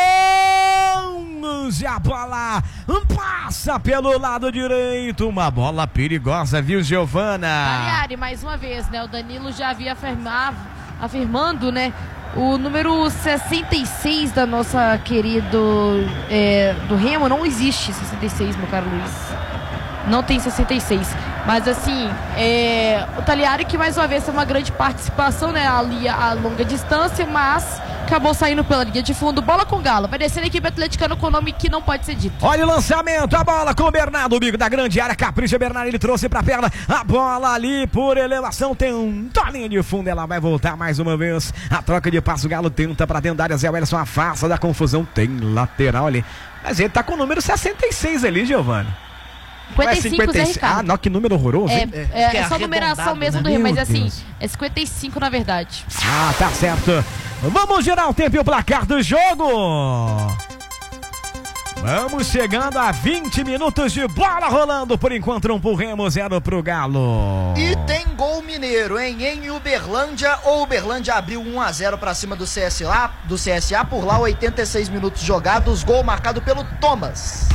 a bola passa pelo lado direito, uma bola perigosa, viu, Giovana? Cagliari, mais uma vez, né, o Danilo já havia afirmado, afirmando, né, o número sessenta e seis da nossa querido é, do Remo, não existe sessenta e seis, meu caro Luiz. Não tem sessenta e seis, mas assim, é, o Cagliari que mais uma vez tem uma grande participação, né, ali a longa distância, mas acabou saindo pela linha de fundo, bola com o Galo, vai descer a equipe atleticana com o nome que não pode ser dito. Olha o lançamento, a bola com o Bernardo, o bico da grande área, capricha Bernardo, ele trouxe pra perna, a bola ali por elevação, tem um tolinho de fundo, ela vai voltar mais uma vez, a troca de passo, o Galo tenta pra dentro da área, Zé Welson afasta da confusão, tem lateral ali, mas ele tá com o número sessenta e seis ali, Giovanni. cinquenta e cinco, Zé Ricardo. Ah, não, que número horroroso, é, hein? É, é, é só numeração mesmo, né? do Remo, mas Meu assim, Deus. é cinquenta e cinco na verdade. Ah, tá certo. Vamos girar o tempo e o placar do jogo. Vamos chegando a vinte minutos de bola rolando. Por enquanto, um pro Remo, zero pro Galo. E tem gol mineiro, hein? Em Uberlândia, ou Uberlândia abriu um a zero pra cima do C S A, do C S A, por lá oitenta e seis minutos jogados, gol marcado pelo Thomas.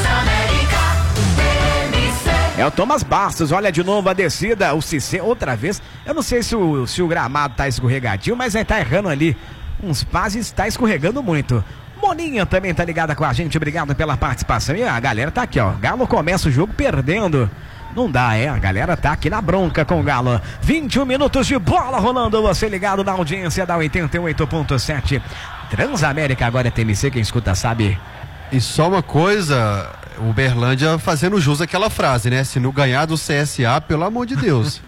É o Thomas Bastos, olha de novo a descida, o Cissé outra vez. Eu não sei se o, se o gramado tá escorregadio, mas ele tá errando ali uns passes, tá escorregando muito. Moninha também tá ligada com a gente, obrigado pela participação. E a galera tá aqui, ó, Galo começa o jogo perdendo. Não dá, é, a galera tá aqui na bronca com o Galo. vinte e um minutos de bola rolando, você ligado na audiência da oitenta e oito ponto sete. Transamérica agora é T M C, quem escuta sabe. E só uma coisa, o Uberlândia fazendo jus àquela frase, né? Se não ganhar do C S A, pelo amor de Deus.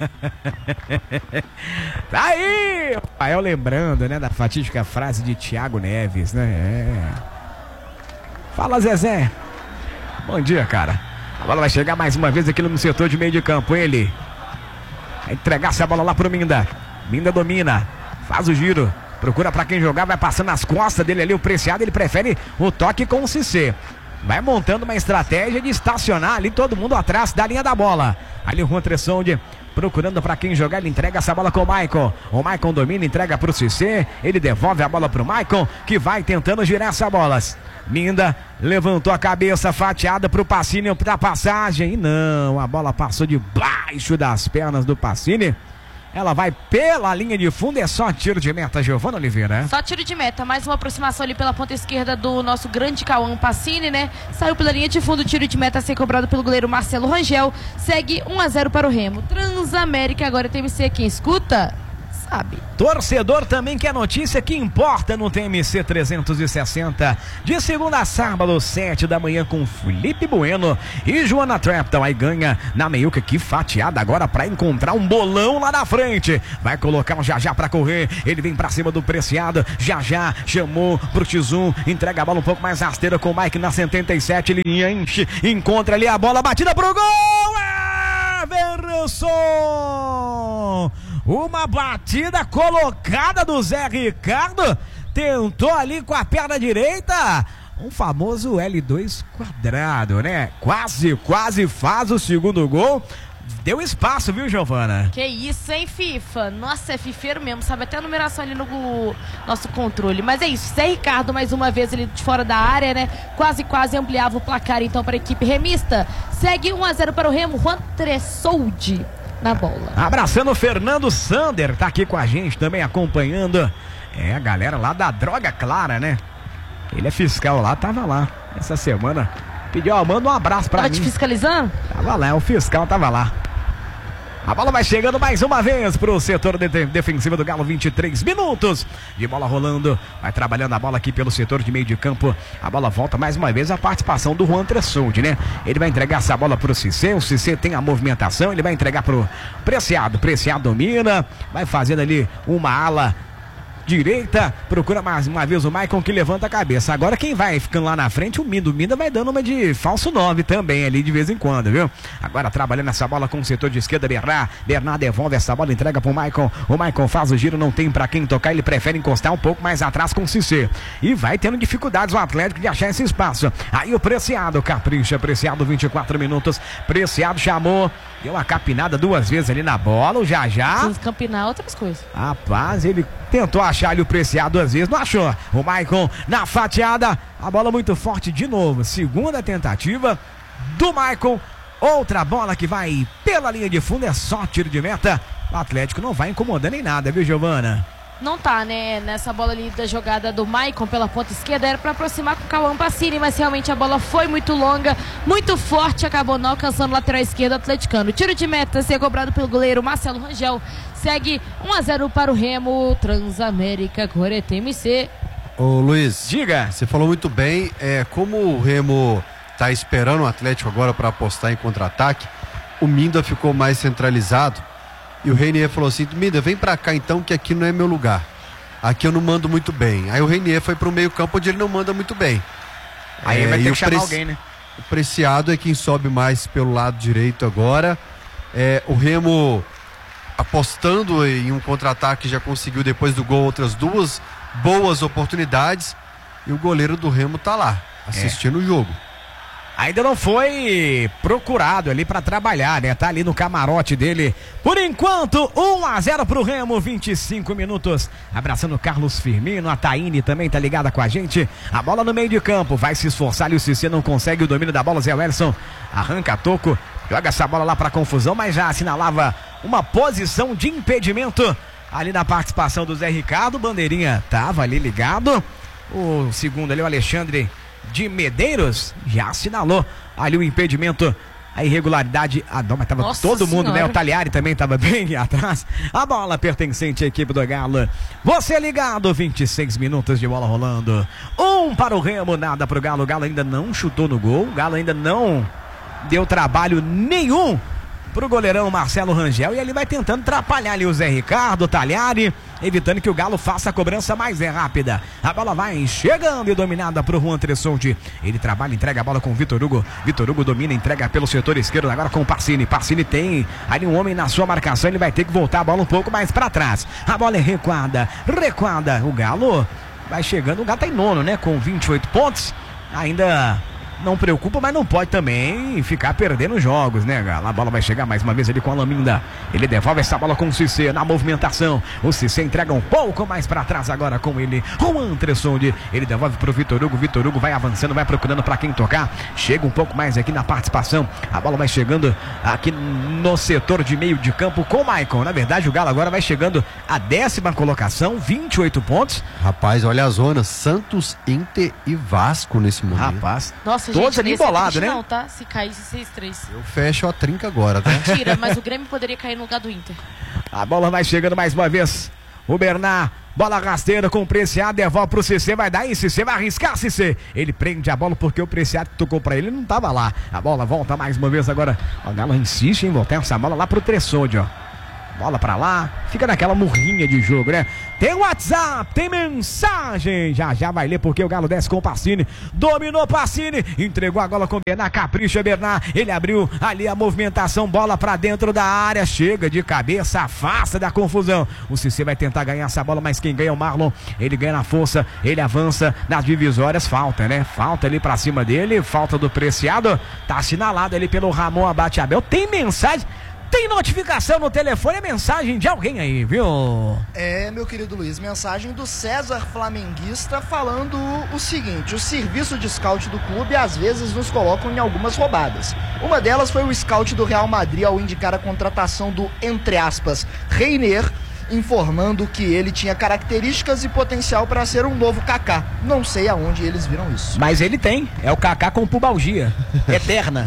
Tá aí! Rafael lembrando, né, da fatídica frase de Thiago Neves, né? É. Fala, Zezé. Bom dia, cara. A bola vai chegar mais uma vez aqui no setor de meio de campo. Ele vai entregar essa bola lá pro Minda. Minda domina, faz o giro. Procura pra quem jogar, vai passando nas costas dele ali, o Preciado, ele prefere o toque com o Cissé. Vai montando uma estratégia de estacionar ali todo mundo atrás da linha da bola. Ali o Juan Tresson procurando para quem jogar, ele entrega essa bola com o Maicon. O Maicon domina, entrega pro Cissé, ele devolve a bola pro Maicon, que vai tentando girar essa bola. Minda levantou a cabeça, fatiada pro Pacini pra passagem, e não, a bola passou debaixo das pernas do Pacini. Ela vai pela linha de fundo, é só tiro de meta, Giovana Oliveira. Só tiro de meta, mais uma aproximação ali pela ponta esquerda do nosso grande Cauã Pacini, né? Saiu pela linha de fundo, tiro de meta a ser cobrado pelo goleiro Marcelo Rangel. Segue um a zero para o Remo. Transamérica agora T M C, quem escuta sabe. Torcedor também quer notícia que importa no T M C trezentos e sessenta. De segunda a sábado, sete da manhã, com Felipe Bueno e Joana Trapton. Aí ganha na meiuca, que fatiada agora pra encontrar um bolão lá na frente. Vai colocar um Jajá pra correr. Ele vem pra cima do Preciado. Jajá chamou pro X um. Entrega a bola um pouco mais rasteira com o Mike na setenta e sete. Ele enche, encontra ali a bola batida pro gol. Everson! Uma batida colocada do Zé Ricardo. Tentou ali com a perna direita. Um famoso L dois quadrado, né? Quase, quase faz o segundo gol. Deu espaço, viu, Giovana? Que isso, hein, FIFA? Nossa, é fifeiro mesmo, sabe até a numeração ali no nosso controle. Mas é isso, Zé Ricardo mais uma vez ali de fora da área, né? Quase, quase ampliava o placar então para a equipe remista. Segue um a zero para o Remo, Juan Tressoldi na bola. Abraçando o Fernando Sander, tá aqui com a gente também acompanhando. É, a galera lá da Droga Clara, né? Ele é fiscal lá, tava lá essa semana. Pediu, ó, manda um abraço pra tava mim. Tava te fiscalizando? Tava lá, o fiscal tava lá. A bola vai chegando mais uma vez pro setor de defensivo do Galo, vinte e três minutos de bola rolando, vai trabalhando a bola aqui pelo setor de meio de campo. A bola volta mais uma vez a participação do Juan Tressoldi, né? Ele vai entregar essa bola pro Cissé, o Cissé tem a movimentação, ele vai entregar pro Preciado, Preciado domina, vai fazendo ali uma ala direita, procura mais uma vez o Maicon, que levanta a cabeça. Agora quem vai ficando lá na frente, o Minda. O Minda vai dando uma de falso nove também ali de vez em quando, viu? Agora trabalhando essa bola com o setor de esquerda, Bernard. Bernard devolve essa bola, entrega pro Maicon. O Maicon faz o giro, não tem pra quem tocar, ele prefere encostar um pouco mais atrás com o Cissé. E vai tendo dificuldades o Atlético de achar esse espaço. Aí o Preciado capricha, Preciado, vinte e quatro minutos. Preciado chamou, deu uma capinada duas vezes ali na bola, o Jajá. Se campinar outras coisas. Rapaz, ele tentou achar ali o Preciado duas vezes, não achou. O Maicon na fatiada, a bola muito forte de novo. Segunda tentativa do Maicon. Outra bola que vai pela linha de fundo, é só tiro de meta. O Atlético não vai incomodando em nada, viu, Giovana? Não tá, né? Nessa bola ali da jogada do Maicon pela ponta esquerda, era pra aproximar com o Cauã Pacini, mas realmente a bola foi muito longa, muito forte, acabou não alcançando o lateral esquerdo atleticano. Tiro de meta ser cobrado pelo goleiro Marcelo Rangel. Segue um a zero para o Remo. Transamérica, Coré T M C. Ô Luiz, diga. Você falou muito bem, é, como o Remo tá esperando o Atlético agora para apostar em contra-ataque, o Minda ficou mais centralizado. E o Reinier falou assim: Minda, vem pra cá então, que aqui não é meu lugar. Aqui eu não mando muito bem. Aí o Reinier foi pro meio campo, onde ele não manda muito bem. Aí é, vai ter que chamar Preci... alguém, né? O Preciado é quem sobe mais pelo lado direito agora. É, o Remo apostando em um contra-ataque, já conseguiu depois do gol outras duas boas oportunidades. E o goleiro do Remo tá lá, assistindo é. o jogo. Ainda não foi procurado ali pra trabalhar, né? Tá ali no camarote dele. Por enquanto, um a zero pro Remo, vinte e cinco minutos. Abraçando o Carlos Firmino, a Taine também tá ligada com a gente. A bola no meio de campo, vai se esforçar ali, o Cissé não consegue o domínio da bola, Zé Welson arranca toco, joga essa bola lá pra confusão, mas já assinalava uma posição de impedimento ali na participação do Zé Ricardo. Bandeirinha tava ali ligado. O segundo ali, o Alexandre de Medeiros, já assinalou ali o impedimento, a irregularidade. Ah, não, mas tava Nossa todo mundo, senhora. né? O Taliari também tava bem atrás. A bola pertencente à equipe do Galo. Você ligado, vinte e seis minutos de bola rolando. Um para o Remo, nada pro Galo. O Galo ainda não chutou no gol. O Galo ainda não deu trabalho nenhum pro goleirão Marcelo Rangel, e ele vai tentando atrapalhar ali o Zé Ricardo, o Taliari, evitando que o Galo faça a cobrança mais rápida. A bola vai chegando e dominada pro Juan Tressoldi. Ele trabalha, entrega a bola com o Vitor Hugo. Vitor Hugo domina, entrega pelo setor esquerdo, agora com o Pacini. Pacini tem ali um homem na sua marcação, ele vai ter que voltar a bola um pouco mais para trás. A bola é recuada, recuada. O Galo vai chegando, o Galo tá em nono, né? Com vinte e oito pontos. Ainda não preocupa, mas não pode também ficar perdendo jogos, né, Galo? A bola vai chegar mais uma vez ali com a Laminda. Ele devolve essa bola com o Cissé na movimentação. O Cissé entrega um pouco mais pra trás agora com ele. Juan Tressoldi. Ele devolve pro Vitor Hugo. Vitor Hugo vai avançando, vai procurando pra quem tocar. Chega um pouco mais aqui na participação. A bola vai chegando aqui no setor de meio de campo com o Maicon. Na verdade, o Galo agora vai chegando à décima colocação, vinte e oito pontos. Rapaz, olha a zona. Santos, Inter e Vasco nesse momento. Rapaz, Nossa, todos gente, ali nesse é embolados, triste né? Não, tá? Se caísse seis a três. Eu fecho a trinca agora, tá? Mentira, mas o Grêmio poderia cair no lugar do Inter. A bola vai chegando mais uma vez. O Bernard, bola rasteira com o Preciado, devolve pro Cissé, vai dar aí, Cissé vai arriscar, Cissé. Ele prende a bola porque o Preciado que tocou pra ele não tava lá. A bola volta mais uma vez agora. O Galo insiste em voltar essa bola lá pro Tressoldi, ó. Bola pra lá, fica naquela murrinha de jogo, né? Tem WhatsApp, tem mensagem. Já já vai ler porque o Galo desce com o Pacini. Dominou Pacini, entregou a bola com o Bernard. Capricha Bernard, ele abriu ali a movimentação. Bola pra dentro da área, chega de cabeça, afasta da confusão. O Cissé vai tentar ganhar essa bola, mas quem ganha é o Marlon. Ele ganha na força, ele avança nas divisórias. Falta, né? Falta ali pra cima dele, falta do Preciado. Tá assinalado ali pelo Ramon Abate Abel. Tem mensagem. Tem notificação no telefone, é mensagem de alguém aí, viu? É, meu querido Luiz, mensagem do César Flamenguista falando o seguinte: o serviço de scout do clube às vezes nos colocam em algumas roubadas. Uma delas foi o scout do Real Madrid ao indicar a contratação do, entre aspas, Reinier, informando que ele tinha características e potencial para ser um novo Kaká. Não sei aonde eles viram isso. Mas ele tem, é o Kaká com pubalgia eterna.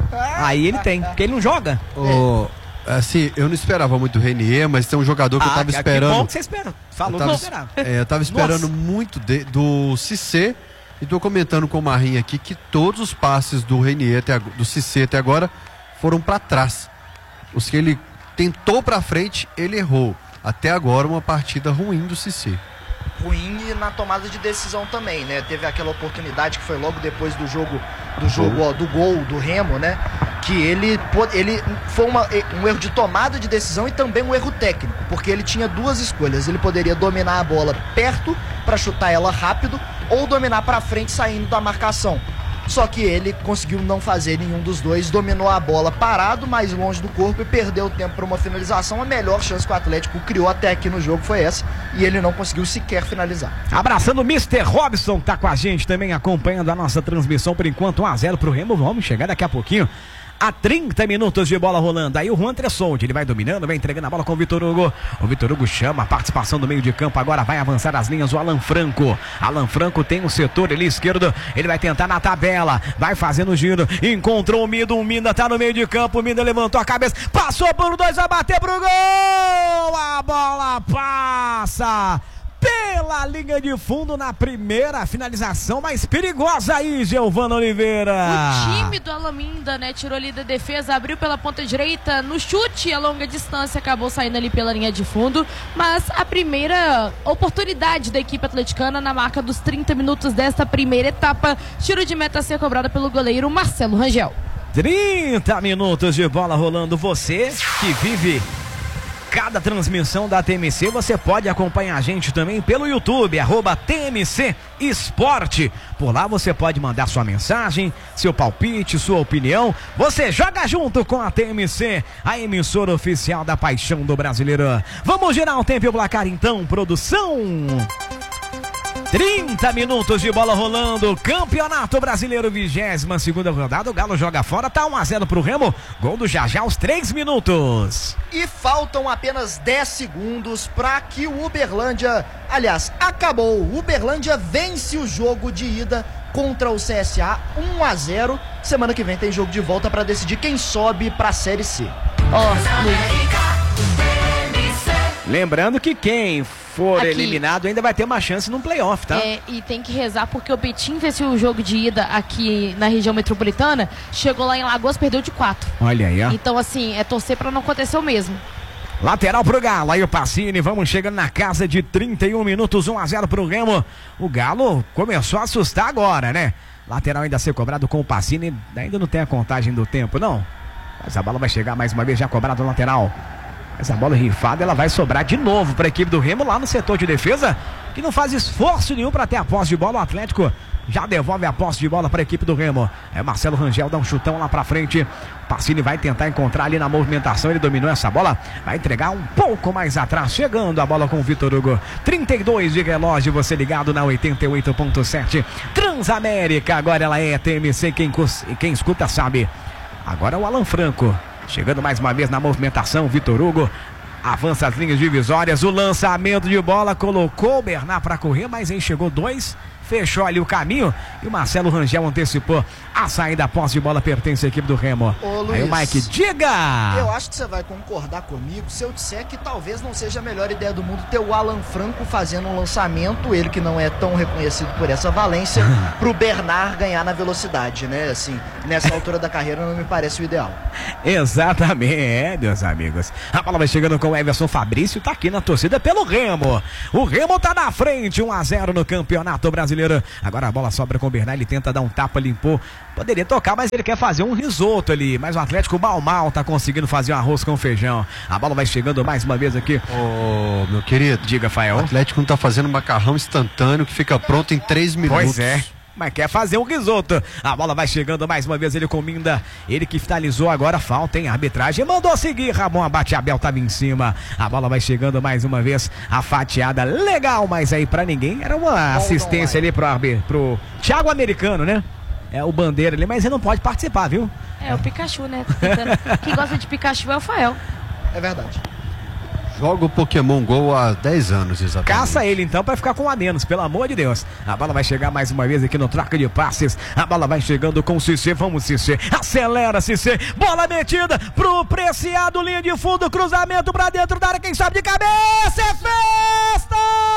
Aí ele tem, porque ele não joga. Oh, assim, eu não esperava muito o Reinier, mas tem um jogador que eu tava esperando. Que bom que você espera. Falou eu tava, que esperava. é, eu tava esperando Nossa. muito de, do Cissé. E tô comentando com o Marrinho aqui que todos os passes do Reinier, até, do Cissé até agora, foram para trás. Os que ele tentou para frente, ele errou. Até agora uma partida ruim do Cissé. Ruim e na tomada de decisão também, né? Teve aquela oportunidade que foi logo depois do jogo, do jogo, ó, do gol do Remo, né? Que ele, ele foi uma, um erro de tomada de decisão e também um erro técnico, porque ele tinha duas escolhas. Ele poderia dominar a bola perto para chutar ela rápido ou dominar para frente saindo da marcação. Só que ele conseguiu não fazer nenhum dos dois, dominou a bola parado, mais longe do corpo e perdeu o tempo para uma finalização. A melhor chance que o Atlético criou até aqui no jogo foi essa e ele não conseguiu sequer finalizar. Abraçando o mister Robson, tá com a gente também acompanhando a nossa transmissão por enquanto, um a zero pro Remo. Vamos chegar daqui a pouquinho a trinta minutos de bola rolando. Aí o Juan Tressoldi, ele vai dominando, vai entregando a bola com o Vitor Hugo. O Vitor Hugo chama a participação do meio de campo. Agora vai avançar as linhas o Alan Franco. Alan Franco tem um setor ali esquerdo. Ele vai tentar na tabela. Vai fazendo o giro. Encontrou o Mido. O Minda tá no meio de campo. O Minda levantou a cabeça. Passou por dois. Vai bater pro gol. A bola passa pela linha de fundo na primeira finalização mais perigosa aí, Giovana Oliveira. O time do Alaminda, né, tirou ali da defesa, abriu pela ponta direita, no chute a longa distância, acabou saindo ali pela linha de fundo, mas a primeira oportunidade da equipe atleticana na marca dos trinta minutos desta primeira etapa, tiro de meta a ser cobrada pelo goleiro Marcelo Rangel. trinta minutos de bola rolando. Você que vive cada transmissão da T M C, você pode acompanhar a gente também pelo YouTube, arroba T M C Esporte. Por lá você pode mandar sua mensagem, seu palpite, sua opinião. Você joga junto com a T M C, a emissora oficial da paixão do brasileiro. Vamos girar o tempo e o placar então, produção. trinta minutos de bola rolando, Campeonato Brasileiro, vigésima segunda rodada. O Galo joga fora, tá um a zero pro Remo. Gol do Jajá aos três minutos. E faltam apenas dez segundos para que o Uberlândia, aliás, acabou. O Uberlândia vence o jogo de ida contra o C S A, um a zero. Semana que vem tem jogo de volta para decidir quem sobe para a Série C. Ó, Lembrando que quem for Aqui. eliminado ainda vai ter uma chance no playoff, tá? É, e tem que rezar porque o Betim venceu o jogo de ida aqui na região metropolitana, chegou lá em Lagoas, perdeu de quatro. Olha aí, ó. Então, assim, é torcer pra não acontecer o mesmo. Lateral pro Galo, aí o Pacini, vamos chegando na casa de trinta e um minutos, um a zero pro Remo. O Galo começou a assustar agora, né? Lateral ainda a ser cobrado com o Pacini, ainda não tem a contagem do tempo, não. Mas a bola vai chegar mais uma vez, já cobrado no lateral. Essa bola rifada, ela vai sobrar de novo para a equipe do Remo lá no setor de defesa, que não faz esforço nenhum para ter a posse de bola. O Atlético já devolve a posse de bola para a equipe do Remo. É Marcelo Rangel, dá um chutão lá para frente. Pacini vai tentar encontrar ali na movimentação, ele dominou essa bola, vai entregar um pouco mais atrás, chegando a bola com o Vitor Hugo. trinta e dois de relógio, você ligado na oitenta e oito ponto sete Transamérica, agora ela é T M C, quem, quem escuta sabe. Agora o Alan Franco, chegando mais uma vez na movimentação, Vitor Hugo avança as linhas divisórias, o lançamento de bola, colocou o Bernard para correr, mas aí chegou dois, fechou ali o caminho e o Marcelo Rangel antecipou a saída, a posse de bola pertence à equipe do Remo. Ô, Luiz, aí o Mike, diga! Eu acho que você vai concordar comigo se eu disser que talvez não seja a melhor ideia do mundo ter o Alan Franco fazendo um lançamento, ele que não é tão reconhecido por essa valência, pro Bernard ganhar na velocidade, né? Assim, nessa altura da carreira não me parece o ideal. Exatamente, é, meus amigos. A bola vai chegando com o Everson Fabrício, tá aqui na torcida pelo Remo. O Remo tá na frente, um a zero no Campeonato Brasileiro. Agora a bola sobra com o Bernard, ele tenta dar um tapa, limpou. Poderia tocar, mas ele quer fazer um risoto ali. Mas o Atlético mal mal tá conseguindo fazer um arroz com feijão. A bola vai chegando mais uma vez aqui. Ô, meu querido. Diga, Fael. O Atlético não tá fazendo macarrão instantâneo que fica pronto em três minutos. Pois é. Mas quer fazer um risoto. A bola vai chegando mais uma vez, ele com Minda. Ele que finalizou agora, falta em arbitragem. Mandou seguir, Ramon Abate Abel tava em cima. A bola vai chegando mais uma vez. A fatiada legal, mas aí pra ninguém. Era uma assistência ali pro, pro Thiago Americano, né? É o Bandeira ali, mas ele não pode participar, viu? É o Pikachu, né? Quem gosta de Pikachu é o Fael. É verdade. Joga o Pokémon GO há dez anos, exatamente. Caça ele então pra ficar com um a menos, pelo amor de Deus. A bola vai chegar mais uma vez aqui no troca de passes. A bola vai chegando com o Cissé. Vamos, Cissé. Acelera, Cissé. Bola metida pro Preciado, linha de fundo, cruzamento pra dentro da área. Quem sabe de cabeça é festa!